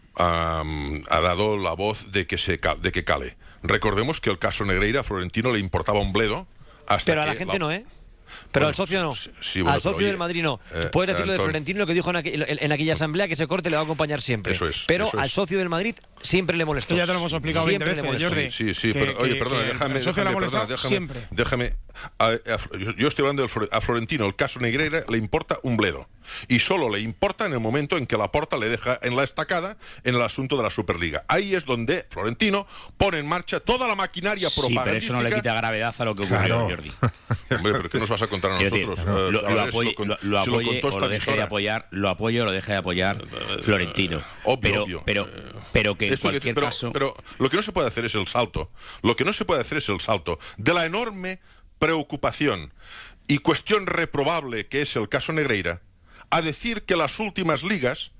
um, ha dado la voz de que, se cal, de que cale. Recordemos que el caso Negreira a Florentino le importaba un bledo. Hasta Pero a la que gente la... no, ¿eh? Pero bueno, al socio no. Sí, sí, bueno, al socio oye, del Madrid no. eh, Puedes decirlo Anton, de Florentino, lo que dijo en, aqu en aquella asamblea, que ese corte le va a acompañar siempre. Eso es, pero eso al es. socio del Madrid siempre le molestó. Que ya te lo hemos explicado veinte veces, Jordi. Sí, sí, que, pero oye, que, perdona, que déjame, el socio déjame, le ha molestado perdona, déjame, siempre. déjame a, a, yo, yo estoy hablando del, a Florentino, el caso Negreira le importa un bledo. Y solo le importa en el momento en que Laporta le deja en la estacada en el asunto de la Superliga. Ahí es donde Florentino pone en marcha toda la maquinaria sí, propagandística. Pero eso no le quita gravedad a lo que ocurrió, claro. Jordi. Hombre, pero ¿qué nos vas a contar a nosotros? Decir, no, uh, lo, lo, apoye, lo, lo, lo apoye o lo deje de apoyar, lo apoyo o lo deje de apoyar Florentino. Obvio, pero, obvio. Pero, pero que en Esto cualquier que, pero, caso... Pero lo que no se puede hacer es el salto. Lo que no se puede hacer es el salto de la enorme preocupación y cuestión reprobable que es el caso Negreira a decir que las últimas ligas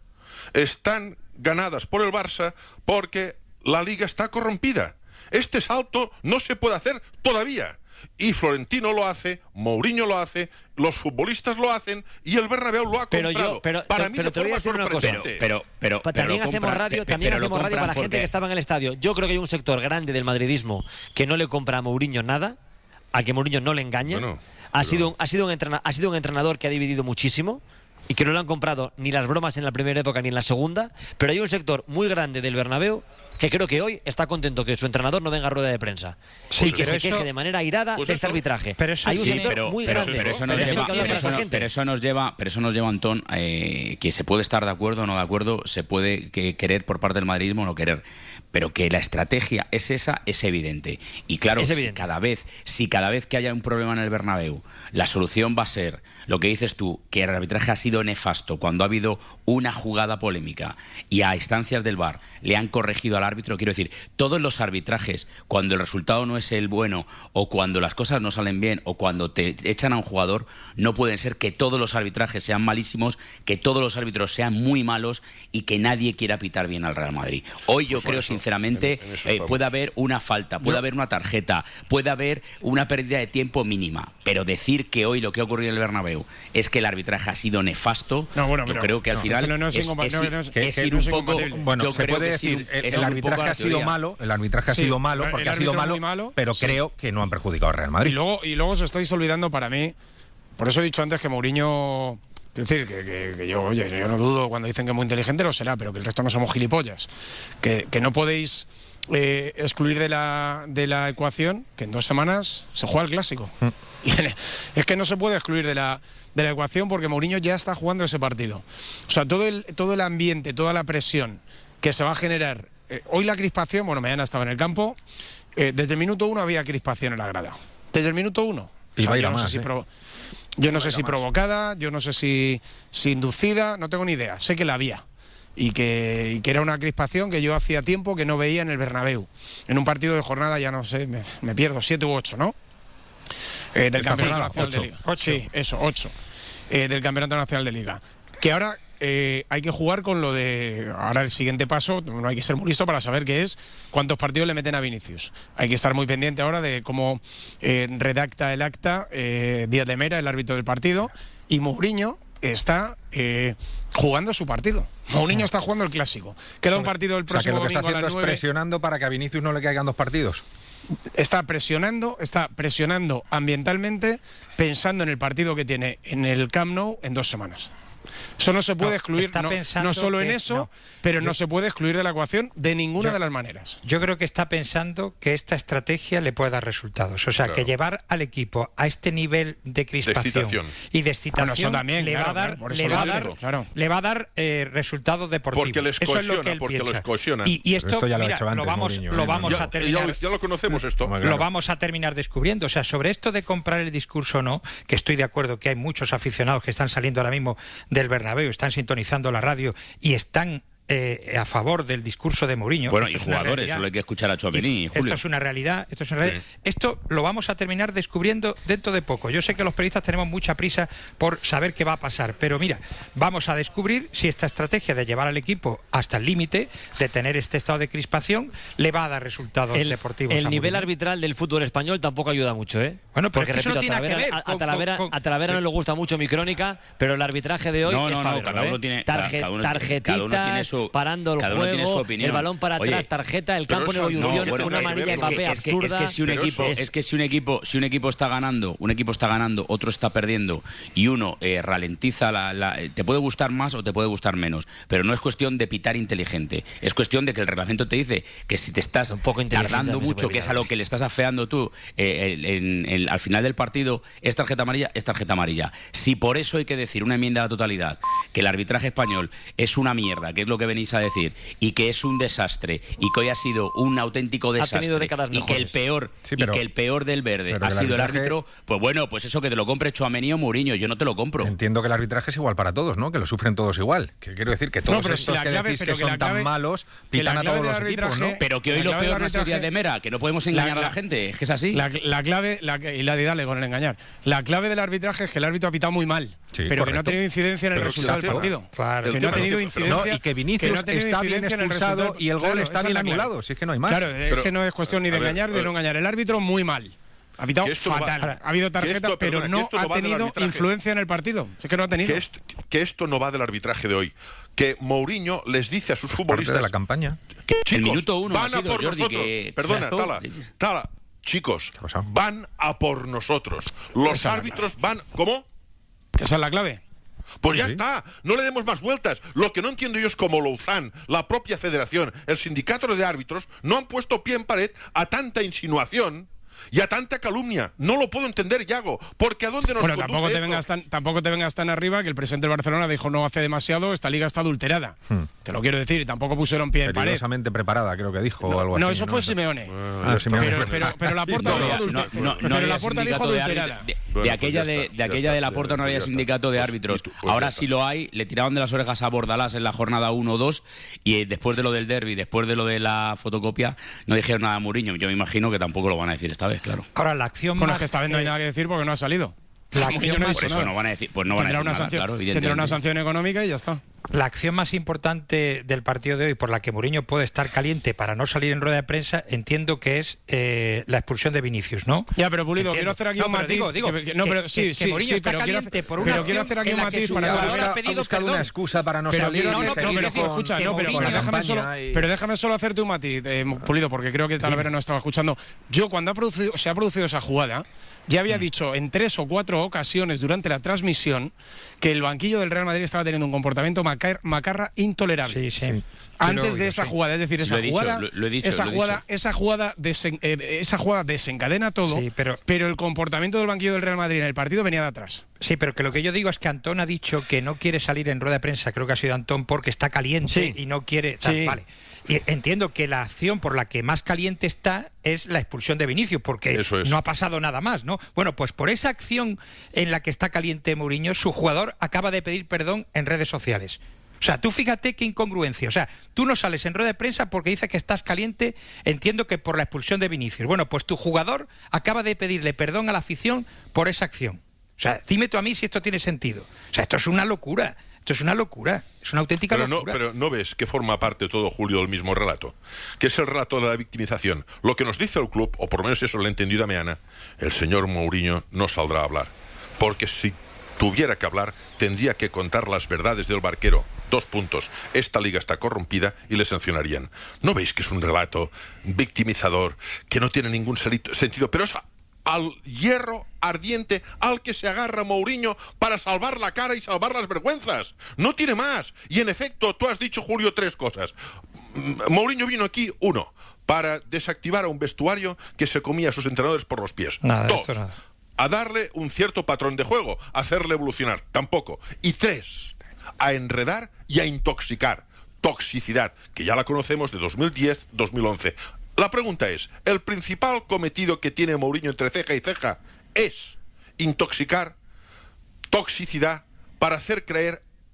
están ganadas por el Barça porque la liga está corrompida. Este salto no se puede hacer todavía. Y Florentino lo hace, Mourinho lo hace, los futbolistas lo hacen y el Bernabéu lo ha comprado. Pero yo, pero, para te, mí pero de te voy a forma decir una cosa. sorprendente. Pero, pero, pero, también pero hacemos compran, radio, pe, también pero hacemos radio para la gente porque... que estaba en el estadio. Yo creo que hay un sector grande del madridismo que no le compra a Mourinho nada, a que Mourinho no le engaña. Bueno, ha, pero... sido, ha, sido un entrena, ha sido un entrenador que ha dividido muchísimo y que no le han comprado ni las bromas en la primera época ni en la segunda, pero hay un sector muy grande del Bernabéu que creo que hoy está contento que su entrenador no venga a rueda de prensa. Sí, y que se eso, queje de manera airada pues de este eso, arbitraje. Pero eso hay un sí, sector pero, muy pero, grande. Pero eso nos pero lleva, eso, pero eso, no, pero eso nos lleva, pero eso nos lleva, Antón, eh, que se puede estar de acuerdo o no de acuerdo, se puede que querer por parte del madridismo o no querer. Pero que la estrategia es esa, es evidente. Y claro, si cada vez, si cada vez que haya un problema en el Bernabéu, la solución va a ser lo que dices tú, que el arbitraje ha sido nefasto cuando ha habido una jugada polémica y a instancias del V A R le han corregido al árbitro. Quiero decir, todos los arbitrajes, cuando el resultado no es el bueno o cuando las cosas no salen bien o cuando te echan a un jugador, no pueden ser que todos los arbitrajes sean malísimos, que todos los árbitros sean muy malos y que nadie quiera pitar bien al Real Madrid. Hoy yo pues creo, eso, sinceramente, en, en eh, puede haber una falta, puede yo... haber una tarjeta, puede haber una pérdida de tiempo mínima, pero decir que hoy lo que ha ocurrido en el Bernabéu es que el arbitraje ha sido nefasto, no, bueno, yo creo que al no, final no, no es, es, es, que, es que ir un poco... Bueno, yo se creo puede que decir, ir, el, es el arbitraje ha sido malo, el arbitraje sí, ha sido malo porque ha sido malo, malo, pero sí. creo que no han perjudicado al Real Madrid. Y luego, y luego os estáis olvidando para mí, por eso he dicho antes que Mourinho... Es decir, que, que, que yo, oye, yo no dudo cuando dicen que es muy inteligente, lo será, pero que el resto no somos gilipollas. Que, que no podéis eh, excluir de la, de la ecuación que en dos semanas se juega el Clásico. Mm. Y es que no se puede excluir de la, de la ecuación porque Mourinho ya está jugando ese partido. O sea, todo el, todo el ambiente, toda la presión que se va a generar. Eh, hoy la crispación, bueno, mañana estaba en el campo, eh, desde el minuto uno había crispación en la grada. Desde el minuto uno. Y o sea, va a ir yo a no más, sé si ¿eh? provo- Yo no sé si provocada, yo no sé si, si inducida, no tengo ni idea. Sé que la había. Y que, y que era una crispación que yo hacía tiempo que no veía en el Bernabéu. En un partido de jornada, ya no sé, me, me pierdo, siete u ocho, ¿no? Eh, del Campeonato Nacional ocho. de Liga. Ocho. Sí, eso, ocho. Eh, del Campeonato Nacional de Liga. Que ahora eh, hay que jugar con lo de... Ahora el siguiente paso, no hay que ser muy listo para saber qué es, cuántos partidos le meten a Vinicius. Hay que estar muy pendiente ahora de cómo eh, redacta el acta eh, Díaz de Mera, el árbitro del partido, y Mourinho está eh, jugando su partido. Mourinho está jugando el Clásico. Queda un partido el próximo domingo. O sea, que lo que está haciendo es presionando para que a Vinicius no le caigan dos partidos. Está presionando, está presionando ambientalmente, pensando en el partido que tiene en el Camp Nou en dos semanas. Eso no se puede no, excluir, no, no solo en eso, no. pero yo, no se puede excluir de la ecuación de ninguna yo, de las maneras. Yo creo que está pensando que esta estrategia le puede dar resultados. O sea, claro. que llevar al equipo a este nivel de crispación de y de excitación bueno, también, le, claro, va dar, claro, le, va dar, claro. le va a dar eh, resultados deportivos. Porque les cohesiona, eso es lo que él porque piensa. les cohesiona. Y, y esto, esto ya lo, mira, ha hecho antes, lo vamos, Mourinho, lo ¿eh? vamos ya, a terminar. Ya, ya lo conocemos esto. Claro. Lo vamos a terminar descubriendo. O sea, sobre esto de comprar el discurso o no, que estoy de acuerdo que hay muchos aficionados que están saliendo ahora mismo del Bernabéu, están sintonizando la radio y están eh, a favor del discurso de Mourinho. Bueno, esto y es una jugadores, realidad. solo hay que escuchar a Tchouaméni y Julio. Esto es una realidad, esto es una realidad. Sí. Esto lo vamos a terminar descubriendo dentro de poco. Yo sé que los periodistas tenemos mucha prisa por saber qué va a pasar, pero mira, vamos a descubrir si esta estrategia de llevar al equipo hasta el límite, de tener este estado de crispación, le va a dar resultados El, deportivos. el a nivel Mourinho. arbitral del fútbol español tampoco ayuda mucho, ¿eh? Bueno, pero porque es que eso repito, no a tiene nada que Talavera, ver a- a con- Talavera, con- con- a Talavera no le gusta mucho mi crónica, pero el arbitraje de hoy No, es no, para no, verlo, cada uno ¿eh? tiene- Tarje- cada uno- tarjetitas, cada uno tiene su- parando el cada uno tiene su juego, opinión. el balón para Oye, atrás, tarjeta, el pero campo en eso- ebullición, no, bueno, una tiene que amarilla ver, de Mbappé es que, absurda. es que si un Pero equipo, eso- es que si un equipo, si un equipo está ganando, un equipo está ganando, otro está perdiendo y uno eh, ralentiza la, la- te puede gustar más o te puede gustar menos, pero no es cuestión de pitar inteligente, es cuestión de que el reglamento te dice que si te estás Un poco inteligente tardando también se mucho, puede que es a pitar. lo que le estás afeando tú eh, el- en- en- al final del partido, es tarjeta amarilla, es tarjeta amarilla. Si por eso hay que decir una enmienda a la totalidad, que el arbitraje español es una mierda, que es lo que venís a decir, y que es un desastre, y que hoy ha sido un auténtico Ha tenido desastre, décadas y que el mejores. peor, Sí, y pero- que el peor del verde pero ha el sido el arbitraje- árbitro, pues bueno, pues eso que te lo compre Tchouaméni o Mourinho, yo no te lo compro. Entiendo que el arbitraje es igual para todos, ¿no? Que lo sufren todos igual. Que quiero decir que todos No, pero si estos la que clave- decís pero que que la son clave- tan malos que la pitan a clave todos del los equipos, arbitraje- ¿no? Pero que hoy La lo clave peor del no ha sido arbitraje- Díaz de Mera, que no podemos engañar La- a la la- gente, es que es así. La, la clave, la, y la de dale con el engañar. La clave del arbitraje es que el árbitro ha pitado muy mal, Sí, pero que no correcto. ha tenido incidencia en el Pero resultado del exacto. partido. Claro. Que El no ha tema es tenido que- incidencia. No, y que Vinicius no ha tenido está bien incidencia en el expulsado resultado. y el gol Claro, está esa bien es la clave. anulado, si es que no hay más. Claro, es Pero- que no es cuestión ni de a ver, engañar ni a de ver. no engañar. El árbitro muy mal. Ha pitado Que esto no va- fatal. ahora, ha habido que tarjetas, esto- pero perdona, que no esto no ha va del tenido arbitraje. influencia en el partido. Es que no ha tenido. Que, est- que esto no va del arbitraje de hoy. Que Mourinho les dice a sus Parte futbolistas de la campaña. que, El chicos, minuto uno van ha a sido, por Jordi, nosotros. que- Perdona, claro. Tala, Tala, chicos, ¿Qué ha pasado? van a por nosotros. Los Esa es la árbitros van... ¿Cómo? Esa es la clave. Pues ya Sí. está, no le demos más vueltas. Lo que no entiendo yo es cómo Louzán, la propia federación, el sindicato de árbitros, no han puesto pie en pared a tanta insinuación y a tanta calumnia. No lo puedo entender, Yago, porque ¿a dónde nos Bueno, conduce tampoco te, esto? vengas tan, tampoco te vengas tan arriba que el presidente del Barcelona dijo no hace demasiado, esta liga está adulterada. Hmm. Te lo quiero decir, y tampoco pusieron pie en pared. Peligrosamente preparada, creo que dijo, o algo No, así. eso fue Simeone. Ah, Simeone. Pero, pero, pero la Porta No dijo había- adulterada. no- no- no pero había la Porta dijo sindicato de adulterada. árbitros. De, de Bueno, pues aquella ya de, está, de ya aquella está, de la ya- Porta no pues había ya está. sindicato de Pues- árbitros. pues ya Ahora está. sí lo hay, le tiraron de las orejas a Bordalás en la jornada uno dos y eh, después de lo del derbi, después de lo de la fotocopia, no dijeron nada a Mourinho. Yo me imagino que tampoco lo van a decir esta vez, claro. Ahora, la acción Bueno, es más... que esta vez no hay eh, nada que decir porque no ha salido. La Mourinho acción no ha más- dicho Por eso nada. no van a decir, pues no van a tendrá decir una nada, sanción, claro, tendrá una evidentemente. sanción económica y ya está. La acción más importante del partido de hoy, por la que Mourinho puede estar caliente para no salir en rueda de prensa, entiendo que es eh, la expulsión de Vinicius, ¿no? Ya, pero Pulido, Entiendo. quiero hacer aquí No, un pero matiz. digo, digo, que- que- no, que- pero que- sí, que sí, Mourinho sí, está pero quiero caliente hacer- por una pero quiero acción hacer aquí en un la que matiz su para jugador que ha ha pedido buscado perdón. una excusa para no pero salir. quiero no, hacer- no, pero no, pero quiero decir, escucha, que no, pero, Mourinho- pero déjame campaña solo, y- pero déjame solo hacerte un matiz, eh, Pulido, porque creo que Talavera no estaba escuchando. Yo cuando ha producido, se ha producido esa jugada, ya había dicho en tres o cuatro ocasiones durante la transmisión que el banquillo del Real Madrid estaba teniendo un comportamiento macar- macarra intolerable. Sí, sí. Antes Pero- de esa sí. jugada, es decir, Lo esa he dicho, jugada, lo- lo he dicho, esa lo he jugada, dicho. esa jugada, desen- eh, esa jugada desencadena todo, Sí, pero- el comportamiento del banquillo del Real Madrid en el partido venía de atrás. Sí, pero que lo que yo digo es que Antón ha dicho que no quiere salir en rueda de prensa, creo que ha sido Antón, porque está caliente Sí. y no quiere... tal, Sí. Vale. Y entiendo que la acción por la que más caliente está es la expulsión de Vinicius, porque Eso es. no ha pasado nada más, ¿no? Bueno, pues por esa acción en la que está caliente Mourinho, su jugador acaba de pedir perdón en redes sociales. O sea, tú fíjate qué incongruencia. O sea, tú no sales en rueda de prensa porque dices que estás caliente, entiendo que por la expulsión de Vinicius. Bueno, pues tu jugador acaba de pedirle perdón a la afición por esa acción. O sea, dime tú a mí si esto tiene sentido. O sea, esto es una locura. Esto es una locura. Es una auténtica Pero no, locura. pero no ves que forma parte todo, Julio, del mismo relato, que es el relato de la victimización. Lo que nos dice el club, o por lo menos eso lo he entendido a Meana, el señor Mourinho no saldrá a hablar. Porque si tuviera que hablar, tendría que contar las verdades del barquero. Dos puntos. Esta liga está corrompida y le sancionarían. ¿No veis que es un relato victimizador, que no tiene ningún selito- sentido? Pero es al hierro ardiente al que se agarra Mourinho para salvar la cara y salvar las vergüenzas. No tiene más. Y en efecto, tú has dicho, Julio, tres cosas. M- Mourinho vino aquí, uno, para desactivar a un vestuario que se comía a sus entrenadores por los pies. Nada, Dos, esto nada. a darle un cierto patrón de juego, hacerle evolucionar. Tampoco. Y tres, a enredar y a intoxicar. Toxicidad, que ya la conocemos de dos mil diez dos mil once. La pregunta es, ¿el principal cometido que tiene Mourinho entre ceja y ceja es intoxicar, toxicidad, para hacer creer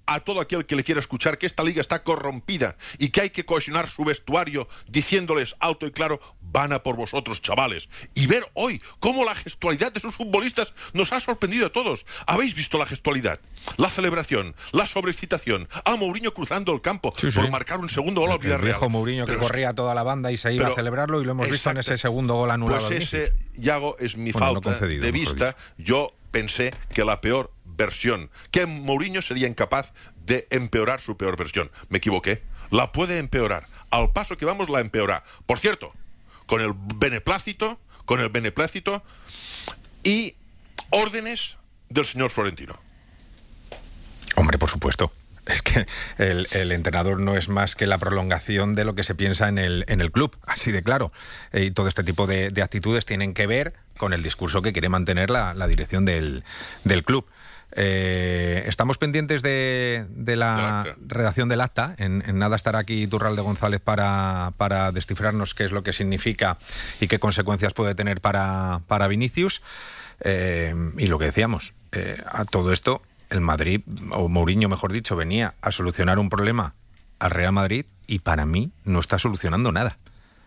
a todo aquel que le quiera escuchar que esta liga está corrompida y que hay que cohesionar su vestuario diciéndoles alto y claro, van a por vosotros, chavales. Y ver hoy cómo la gestualidad de sus futbolistas nos ha sorprendido a todos. ¿Habéis visto la gestualidad? La celebración, la sobreexcitación, a Mourinho cruzando el campo sí, sí. por marcar un segundo gol al Villarreal. El viejo Mourinho que pero, corría toda la banda y se iba pero, a celebrarlo y lo hemos exacto. visto en ese segundo gol anulado. Pues ese, Yago, es mi bueno, falta no concedido, de vista. Yo pensé que la peor versión, que Mourinho sería incapaz de empeorar su peor versión. Me equivoqué. La puede empeorar. Al paso que vamos, la empeora. Por cierto, con el beneplácito, con el beneplácito y órdenes del señor Florentino. Hombre, por supuesto. Es que el, el entrenador no es más que la prolongación de lo que se piensa en el, en el club, así de claro. Eh, y todo este tipo de, de actitudes tienen que ver con el discurso que quiere mantener la, la dirección del, del club. Eh, estamos pendientes de, de la redacción del acta. En, en nada estará aquí Iturralde González para, para descifrarnos qué es lo que significa y qué consecuencias puede tener para, para Vinicius. Eh, y lo que decíamos, eh, a todo esto, el Madrid, o Mourinho mejor dicho, venía a solucionar un problema al Real Madrid y para mí no está solucionando nada.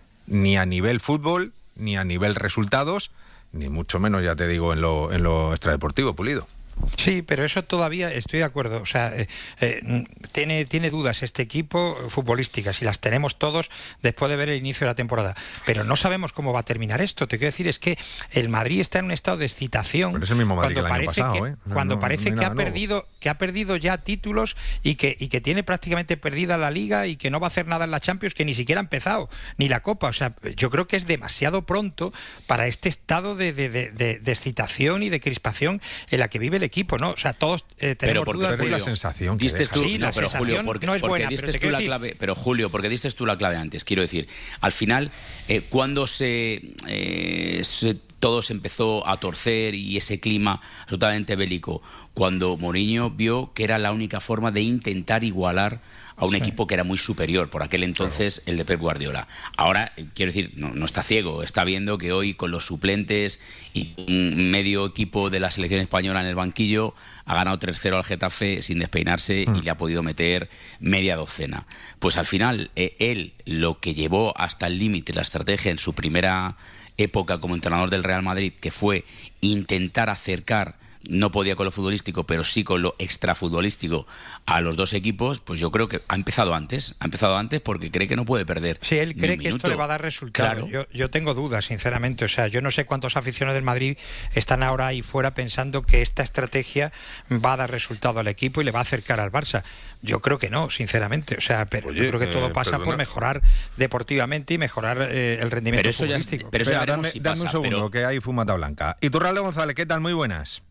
Ni a nivel fútbol, ni a nivel resultados, ni mucho menos, ya te digo, en lo, en lo extradeportivo, Pulido. Sí, pero eso todavía estoy de acuerdo. O sea, eh, eh, tiene, tiene dudas este equipo futbolísticas y las tenemos todos después de ver el inicio de la temporada. Pero no sabemos cómo va a terminar esto. Te quiero decir, es que el Madrid está en un estado de excitación. Pero es el mismo Madrid cuando que el parece año pasado, que, ¿eh? O sea, cuando no, parece no que ha nuevo. perdido, que ha perdido ya títulos y que, y que tiene prácticamente perdida la Liga y que no va a hacer nada en la Champions, que ni siquiera ha empezado, ni la Copa. O sea, yo creo que es demasiado pronto para este estado de, de, de, de, de excitación y de crispación en la que vive el equipo, ¿no? O sea, todos Eh, pero porque dudas de la sensación que diste tú, sí, no, la pero Julio, porque, no es porque buena, diste pero tú la clave, pero Julio, porque diste tú la clave antes, quiero decir, al final, eh, cuando se, eh, se todo se empezó a torcer y ese clima absolutamente bélico, cuando Mourinho vio que era la única forma de intentar igualar a un sí. equipo que era muy superior, por aquel entonces claro. el de Pep Guardiola. Ahora, quiero decir, no, no está ciego, está viendo que hoy con los suplentes y un medio equipo de la selección española en el banquillo ha ganado tres cero al Getafe sin despeinarse mm. y le ha podido meter media docena. Pues al final, eh, él lo que llevó hasta el límite la estrategia en su primera época como entrenador del Real Madrid, que fue intentar acercar, no podía con lo futbolístico, pero sí con lo extrafutbolístico a los dos equipos, pues yo creo que ha empezado antes, ha empezado antes porque cree que no puede perder. Sí, él cree que esto le va a dar resultado. Claro. Yo, yo tengo dudas, sinceramente. O sea, yo no sé cuántos aficionados del Madrid están ahora ahí fuera pensando que esta estrategia va a dar resultado al equipo y le va a acercar al Barça. Yo creo que no, sinceramente. O sea, pero Oye, yo creo que todo eh, pasa perdona. por mejorar deportivamente y mejorar eh, el rendimiento pero eso futbolístico. Ya, pero eso ya Espera, veremos dame, si dame pasa, un segundo, pero... que hay fumata blanca. Iturralde González, ¿qué tal? Muy buenas.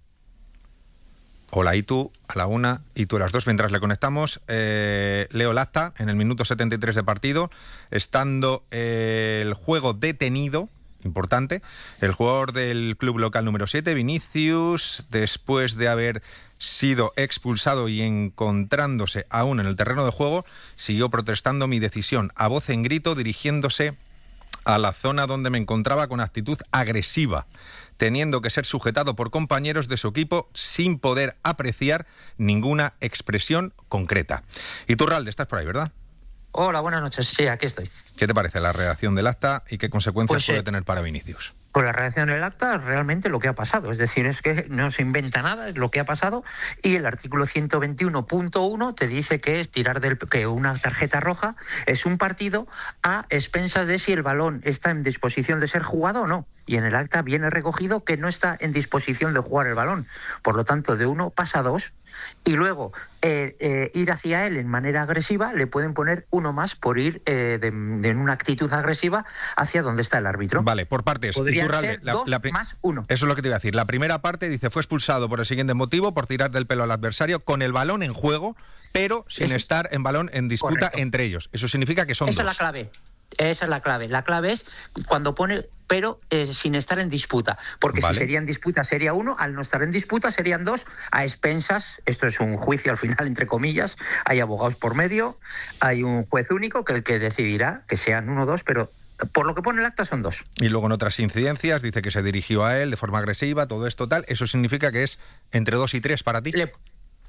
Hola, y tú a la una y tú a las dos. Mientras le conectamos, eh, leo el acta en el minuto setenta y tres de partido, estando eh, el juego detenido, importante, el jugador del club local número siete, Vinicius, después de haber sido expulsado y encontrándose aún en el terreno de juego, siguió protestando mi decisión a voz en grito, dirigiéndose a la zona donde me encontraba con actitud agresiva, teniendo que ser sujetado por compañeros de su equipo sin poder apreciar ninguna expresión concreta. Iturralde, estás por ahí, ¿verdad? Hola, buenas noches. Sí, aquí estoy. ¿Qué te parece la redacción del acta y qué consecuencias Pues, puede eh, tener para Vinicius? Con la redacción del acta, realmente lo que ha pasado. Es decir, es que no se inventa nada, es lo que ha pasado. Y el artículo ciento veintiuno punto uno te dice que es tirar del que una tarjeta roja es un partido a expensas de si el balón está en disposición de ser jugado o no. Y en el acta viene recogido que no está en disposición de jugar el balón. Por lo tanto, de uno pasa a dos. Y luego eh, eh, ir hacia él en manera agresiva, le pueden poner uno más por ir eh, de, de en una actitud agresiva hacia donde está el árbitro. Vale, por partes. Podrían Iturralde, ser la, dos la pri- más uno. Eso es lo que te iba a decir. La primera parte dice, fue expulsado por el siguiente motivo, por tirar del pelo al adversario con el balón en juego, pero sin Eso. estar en balón en disputa Correcto. entre ellos. Eso significa que son Esa dos. es la clave. Esa es la clave. La clave es cuando pone pero eh, sin estar en disputa. Porque Vale. si sería en disputa sería uno, al no estar en disputa serían dos, a expensas. Esto es un juicio al final, entre comillas. Hay abogados por medio, hay un juez único que el que decidirá que sean uno o dos, pero por lo que pone el acta son dos. Y luego en otras incidencias dice que se dirigió a él de forma agresiva, todo esto tal. ¿Eso significa que es entre dos y tres para ti? Le,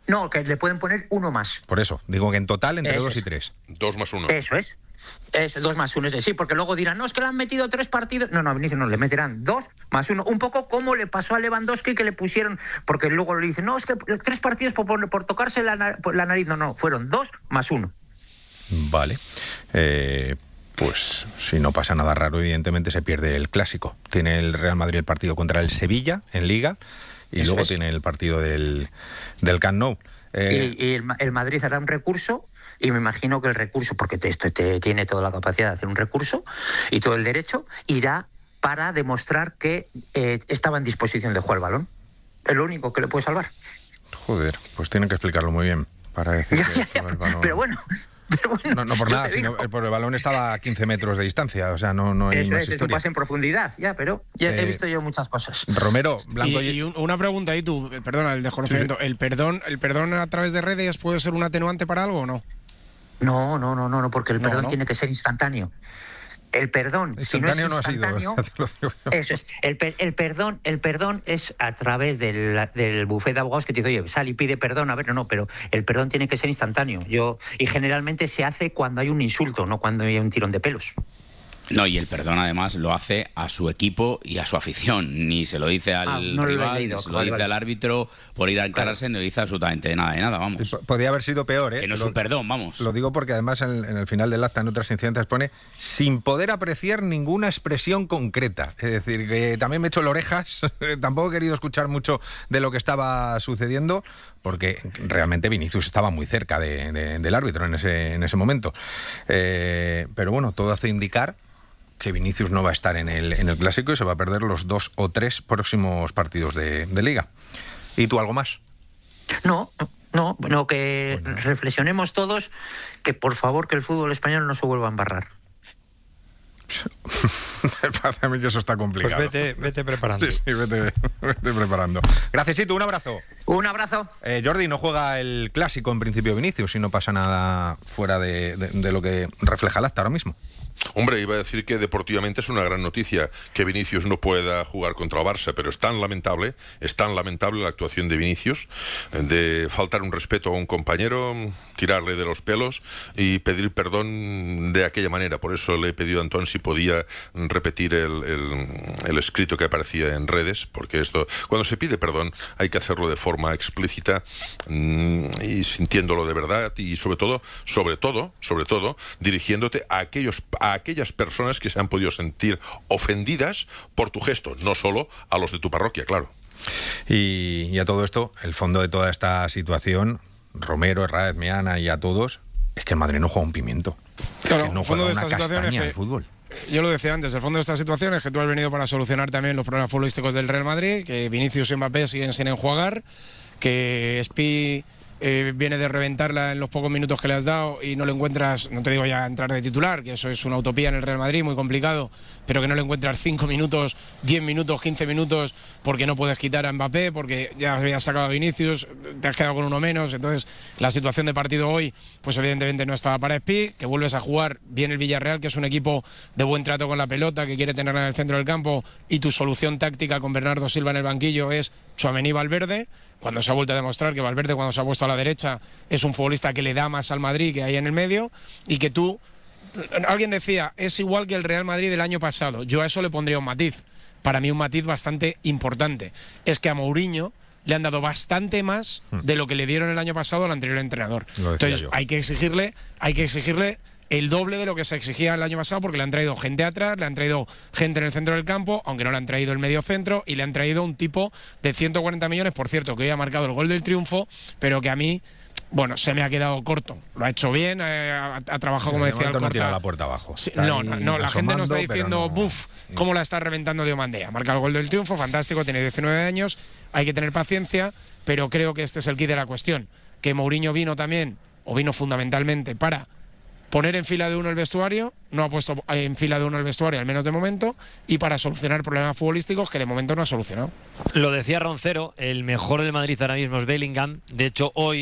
No, que le pueden poner uno más. Por eso, digo que en total entre Eso dos y es. tres. Dos más uno. Eso es. Es dos más uno, es decir, porque luego dirán, no, es que le han metido tres partidos. No, no, a Vinicius no, le meterán dos más uno. Un poco como le pasó a Lewandowski, que le pusieron, porque luego le dicen, no, es que tres partidos por, por, por tocarse la, la nariz. No, no, fueron dos más uno. Vale. Eh, pues si no pasa nada raro, evidentemente se pierde el clásico. Tiene el Real Madrid el partido contra el Sevilla en Liga y Eso luego es. tiene el partido del, del Camp Nou. Eh, Y, y el, el Madrid hará un recurso, y me imagino que el recurso, porque te, te, te tiene toda la capacidad de hacer un recurso y todo el derecho, irá para demostrar que eh, estaba en disposición de jugar el balón. Es lo único que le puede salvar. Joder, pues tienen que explicarlo muy bien para decir Ya, que ya, ya, el balón... pero bueno, pero bueno, No, no por yo nada, te sino digo. el, por el balón estaba a quince metros de distancia, o sea, no, no hay Eso más es, es un historia. pase en profundidad, ya, pero ya Eh, he visto yo muchas cosas. Romero, Blanco Y, y un- una pregunta ahí tú, eh, perdona, el desconocimiento. ¿El perdón el perdón a través de redes puede ser un atenuante para algo o no? No, no, no, no, no, porque el No, perdón ¿no? tiene que ser instantáneo. El perdón, si no es Instantáneo no ha sido, instantáneo, ya te lo digo yo. eso es. El, per- el perdón, el perdón es a través del, del bufete de abogados que te dice, oye, sal y pide perdón, a ver, no, no, pero el perdón tiene que ser instantáneo. Yo y generalmente se hace cuando hay un insulto, no cuando hay un tirón de pelos. No, y el perdón además lo hace a su equipo y a su afición. Ni se lo dice al Ah, no lo he rival, leído, ni se lo vale, dice vale. al árbitro por ir a encararse, no dice absolutamente nada de nada, vamos. P- Podría haber sido peor, ¿eh? Que no es Lo- un perdón, vamos. Lo digo porque además en, en el final del acta, en otras incidencias, pone sin poder apreciar ninguna expresión concreta. Es decir, que también me he hecho orejas, tampoco he querido escuchar mucho de lo que estaba sucediendo, porque realmente Vinicius estaba muy cerca de- de- del árbitro en ese, en ese momento. Eh, pero bueno, todo hace indicar que Vinicius no va a estar en el, en el Clásico y se va a perder los dos o tres próximos partidos de, de Liga. ¿Y tú algo más? No, no, no, que reflexionemos todos que por favor que el fútbol español no se vuelva a embarrar. Me parece a mí que eso está complicado. Pues vete, vete preparando. Sí, sí, vete, vete preparando. Gracias, Itu, un abrazo. Un abrazo. Eh, Jordi, no juega el Clásico en principio Vinicius, si no pasa nada fuera de, de- de lo que refleja el acta ahora mismo. Hombre, iba a decir que deportivamente es una gran noticia que Vinicius no pueda jugar contra el Barça, pero es tan lamentable, es tan lamentable la actuación de Vinicius, de faltar un respeto a un compañero, tirarle de los pelos y pedir perdón de aquella manera. Por eso le he pedido a Antón si podía repetir el, el, el escrito que aparecía en redes, porque esto, cuando se pide perdón, hay que hacerlo de forma explícita mmm, y sintiéndolo de verdad y sobre todo, sobre todo, sobre todo, dirigiéndote a aquellos a aquellas personas que se han podido sentir ofendidas por tu gesto, no solo a los de tu parroquia, claro. Y, y a todo esto, el fondo de toda esta situación, Romero, Herrera, Miana y a todos, es que el Madrid no juega un pimiento. Claro, que no el fondo juega de una esta situación castaña es que- de fútbol. Yo lo decía antes, el fondo de esta situación es que tú has venido para solucionar también los problemas futbolísticos del Real Madrid, que Vinicius y Mbappé siguen sin enjuagar, que Spi eh, viene de reventarla en los pocos minutos que le has dado y no le encuentras, no te digo ya entrar de titular, que eso es una utopía en el Real Madrid, muy complicado, pero que no le encuentras cinco minutos, diez minutos, quince minutos, porque no puedes quitar a Mbappé, porque ya habías sacado a Vinicius, te has quedado con uno menos, entonces la situación de partido hoy, pues evidentemente no estaba para Spi, que vuelves a jugar bien el Villarreal, que es un equipo de buen trato con la pelota, que quiere tenerla en el centro del campo, y tu solución táctica con Bernardo Silva en el banquillo es Tchouaméni Valverde, cuando se ha vuelto a demostrar que Valverde, cuando se ha puesto a la derecha, es un futbolista que le da más al Madrid que hay en el medio, y que tú, alguien decía, es igual que el Real Madrid del año pasado. Yo a eso le pondría un matiz, para mí un matiz bastante importante, es que a Mourinho le han dado bastante más de lo que le dieron el año pasado al anterior entrenador. Lo decía Entonces yo. hay que exigirle, hay que exigirle el doble de lo que se exigía el año pasado, porque le han traído gente atrás, le han traído gente en el centro del campo, aunque no le han traído el medio centro, y le han traído un tipo de ciento cuarenta millones, por cierto, que hoy ha marcado el gol del triunfo, pero que a mí, bueno, se me ha quedado corto. Lo ha hecho bien, eh, ha, ha trabajado, como De decía el momento no tira Corta. la puerta abajo. Sí, Está no, ahí no, no, la gente no está asomando, pero diciendo, no- buf, cómo la está reventando Diomandé. Ha marcado el gol del triunfo, fantástico, tiene diecinueve años, hay que tener paciencia, pero creo que este es el quid de la cuestión. Que Mourinho vino también, o vino fundamentalmente para poner en fila de uno el vestuario, no ha puesto en fila de uno el vestuario, al menos de momento, y para solucionar problemas futbolísticos que de momento no ha solucionado. Lo decía Roncero, el mejor del Madrid ahora mismo es Bellingham. De hecho, hoy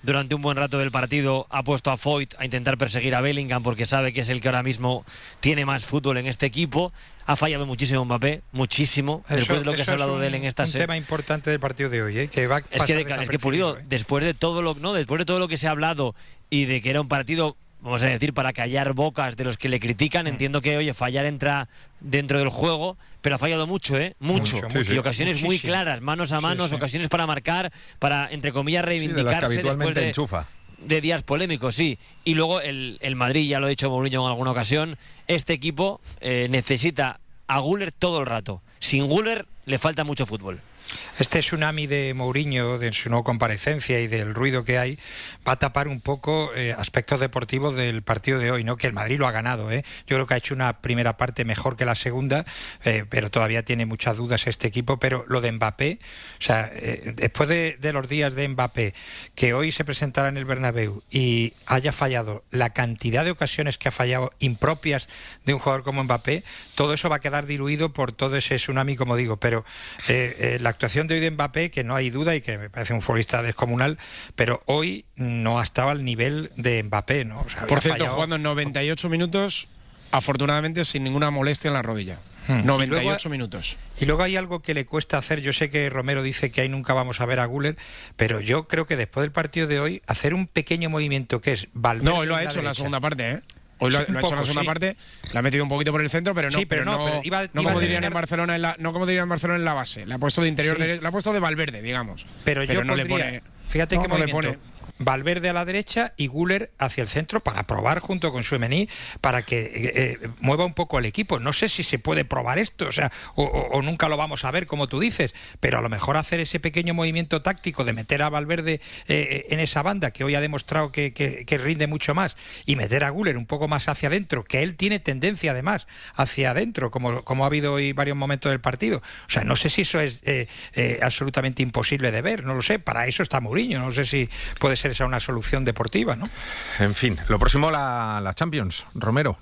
durante un buen rato del partido ha puesto a Foyt a intentar perseguir a Bellingham porque sabe que es el que ahora mismo tiene más fútbol en este equipo. Ha fallado muchísimo Mbappé, muchísimo. Eso, después de lo que se ha hablado un, de él en esta serie. Un tema importante del partido de hoy, ¿eh? Que va a es que, pasar es que Pulido, ¿eh? después de todo lo no, después de todo lo que se ha hablado y de que era un partido, vamos a decir, para callar bocas de los que le critican, mm. entiendo que, oye, fallar entra dentro del juego, pero ha fallado mucho, ¿eh? Mucho. mucho sí, sí. Y ocasiones Muchísimo. muy claras, manos a manos, sí, sí. ocasiones para marcar, para, entre comillas, reivindicarse sí, de después de, enchufa. de días polémicos, sí. Y luego el, el Madrid, ya lo ha dicho Mourinho en alguna ocasión, este equipo eh, necesita a Güler todo el rato. Sin Güler le falta mucho fútbol. Este tsunami de Mourinho, de su no comparecencia y del ruido que hay, va a tapar un poco eh, aspectos deportivos del partido de hoy, ¿no? Que el Madrid lo ha ganado, ¿eh? Yo creo que ha hecho una primera parte mejor que la segunda, eh, pero todavía tiene muchas dudas este equipo. Pero lo de Mbappé, o sea, eh, después de, de los días de Mbappé, que hoy se presentara en el Bernabéu y haya fallado la cantidad de ocasiones que ha fallado impropias de un jugador como Mbappé, todo eso va a quedar diluido por todo ese tsunami, como digo. Pero eh, eh, la actuación de hoy de Mbappé, que no hay duda y que me parece un futbolista descomunal, pero hoy no ha estado al nivel de Mbappé, ¿no? O sea, por cierto, fallado... jugando en noventa y ocho minutos, afortunadamente sin ninguna molestia en la rodilla. Hmm. noventa y ocho minutos. Y luego hay algo que le cuesta hacer. Yo sé que Romero dice que ahí nunca vamos a ver a Güler, pero yo creo que después del partido de hoy, hacer un pequeño movimiento que es Valverde. No, hoy lo ha hecho derecha. en la segunda parte, ¿eh? Hoy lo, sí, lo ha poco, hecho en la segunda sí. parte, la ha metido un poquito por el centro, pero no, sí, pero pero no, no, pero iba, no iba como a dirían tener... en Barcelona, en la, no como dirían en Barcelona en la base, le ha puesto de interior, sí. de, le ha puesto de Valverde, digamos. Pero, pero yo no podría, le pone, fíjate no, qué no movimiento. le pone. Valverde a la derecha y Güler hacia el centro para probar junto con Tchouaméni para que eh, eh, mueva un poco el equipo. No sé si se puede probar esto, o sea, o, o, o nunca lo vamos a ver, como tú dices, pero a lo mejor hacer ese pequeño movimiento táctico de meter a Valverde eh, en esa banda que hoy ha demostrado que, que, que rinde mucho más y meter a Güler un poco más hacia adentro, que él tiene tendencia además hacia adentro, como, como ha habido hoy varios momentos del partido. O sea, no sé si eso es eh, eh, absolutamente imposible de ver, no lo sé, para eso está Mourinho, no sé si puede ser esa una solución deportiva, ¿no? En fin, lo próximo la, la Champions, Romero.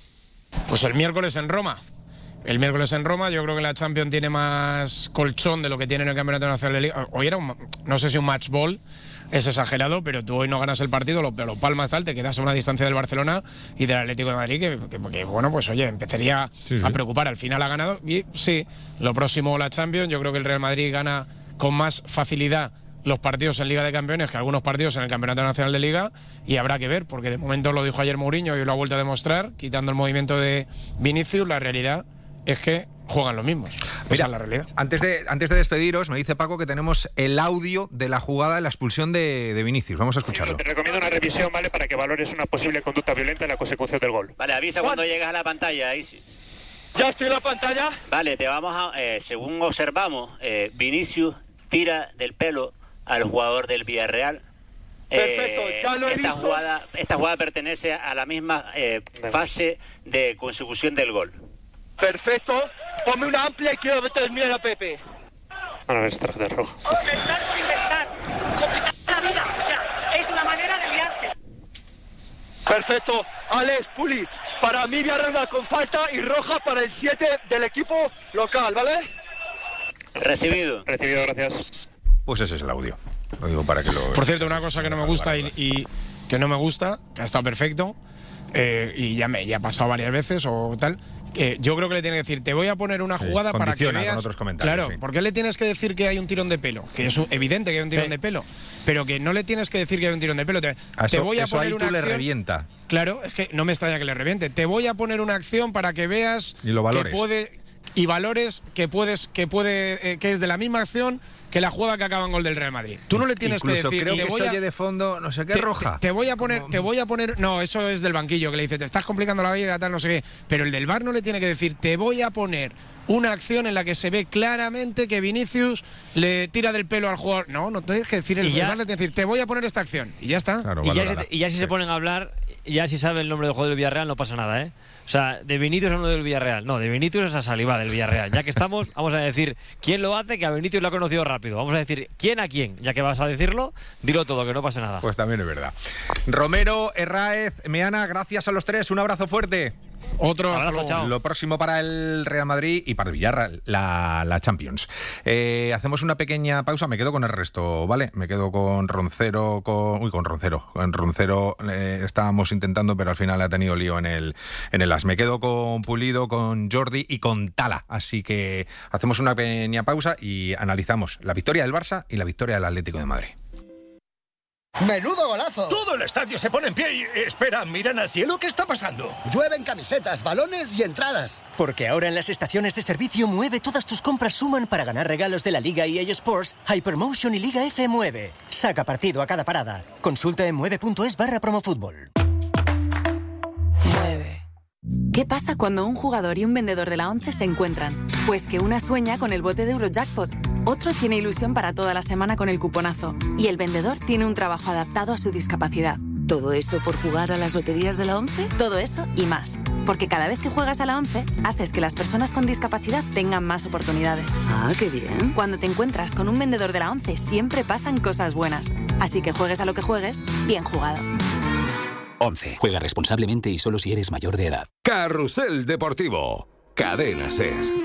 Pues el miércoles en Roma. El miércoles en Roma, yo creo que la Champions tiene más colchón de lo que tiene en el Campeonato Nacional de Liga. Hoy era un, no sé si un match ball, es exagerado, pero tú hoy no ganas el partido, lo, lo palmas tal, te quedas a una distancia del Barcelona y del Atlético de Madrid, que, que, que bueno, pues oye, empezaría sí, sí. a preocupar. Al final ha ganado y sí, lo próximo la Champions, yo creo que el Real Madrid gana con más facilidad los partidos en Liga de Campeones que algunos partidos en el Campeonato Nacional de Liga, y habrá que ver, porque de momento lo dijo ayer Mourinho y lo ha vuelto a demostrar, quitando el movimiento de Vinicius, la realidad es que juegan los mismos. Mira, esa es la realidad. Antes de, antes de despediros, me dice Paco que tenemos el audio de la jugada de la expulsión de, de Vinicius. Vamos a escucharlo. Te recomiendo una revisión, ¿vale? Para que valores una posible conducta violenta en la consecución del gol. Vale, avisa ¿Cuál? Cuando llegas a la pantalla, ahí sí. ¿Ya estoy en la pantalla? Vale, te vamos a... Eh, según observamos, eh, Vinicius tira del pelo al jugador del Villarreal. Perfecto, eh, ya lo he esta visto. jugada esta jugada pertenece a la misma eh, fase de consecución del gol. Perfecto, ponme una amplia y quiero terminar a Pepe. Bueno, es tarjeta roja. Intentar por intentar, complicar la vida, o sea, es una manera de liarse. Perfecto, Alex Puli, para mí Villarreal con falta y roja para el siete del equipo local, ¿vale? Recibido. Recibido, gracias. Pues ese es el audio. Lo digo para que lo... Por cierto, una cosa que no me gusta y, y que no me gusta, que ha estado perfecto, eh, y ya me ya ha pasado varias veces o tal, que yo creo que le tiene que decir, te voy a poner una jugada sí, para que veas... con otros comentarios, claro, sí. ¿por qué le tienes que decir que hay un tirón de pelo? Que es evidente que hay un tirón sí. de pelo, pero que no le tienes que decir que hay un tirón de pelo. Te, a eso, te voy a eso poner ahí una tú acción, le revienta. Claro, es que no me extraña que le reviente. Te voy a poner una acción para que veas y lo valores. que puede y valores que puedes que puede eh, que es de la misma acción que la jugada que acaba en gol del Real Madrid. Tú no le tienes Incluso que decir, creo te que voy se a, oye de fondo, no sé qué, te, roja. Te, te voy a poner, Como... te voy a poner, no, eso es del banquillo que le dice, te estás complicando la vida, tal, no sé qué. Pero el del V A R no le tiene que decir, te voy a poner una acción en la que se ve claramente que Vinicius le tira del pelo al jugador. No, no tienes que decir, el V A R le tiene que decir, te voy a poner esta acción. Y ya está. Claro, y, ya si, y ya si sí. se ponen a hablar, ya si sabe el nombre del jugador del Villarreal, no pasa nada, ¿eh? O sea, de Vinicius a uno del Villarreal. No, de Vinicius es a Saliba del Villarreal. Ya que estamos, vamos a decir quién lo hace, que a Vinicius lo ha conocido rápido. Vamos a decir quién a quién. Ya que vas a decirlo, dilo todo, que no pase nada. Pues también es verdad. Romero, Herráez, Meana, gracias a los tres. Un abrazo fuerte. Otro. Abrazo, chao. Lo próximo para el Real Madrid y para el Villarreal, la, la Champions. Eh, hacemos una pequeña pausa, me quedo con el resto, ¿vale? Me quedo con Roncero, con... Uy, con Roncero. Con Roncero eh, estábamos intentando, pero al final ha tenido lío en el, en el as. Me quedo con Pulido, con Jordi y con Tala. Así que hacemos una pequeña pausa y analizamos la victoria del Barça y la victoria del Atlético de Madrid. ¡Menudo golazo! Todo el estadio se pone en pie y... Espera, miran al cielo, ¿qué está pasando? Llueven camisetas, balones y entradas. Porque ahora en las estaciones de servicio Mueve todas tus compras suman para ganar regalos de la Liga E A Sports, Hypermotion y Liga F Mueve. Saca partido a cada parada. Consulta en mueve.es barra promofútbol. ¿Qué pasa cuando un jugador y un vendedor de la ONCE se encuentran? Pues que una sueña con el bote de Eurojackpot, otro tiene ilusión para toda la semana con el cuponazo y el vendedor tiene un trabajo adaptado a su discapacidad. ¿Todo eso por jugar a las loterías de la ONCE? Todo eso y más. Porque cada vez que juegas a la ONCE, haces que las personas con discapacidad tengan más oportunidades. Ah, qué bien. Cuando te encuentras con un vendedor de la ONCE, siempre pasan cosas buenas. Así que juegues a lo que juegues, bien jugado. once. Juega responsablemente y solo si eres mayor de edad. Carrusel Deportivo. Cadena SER.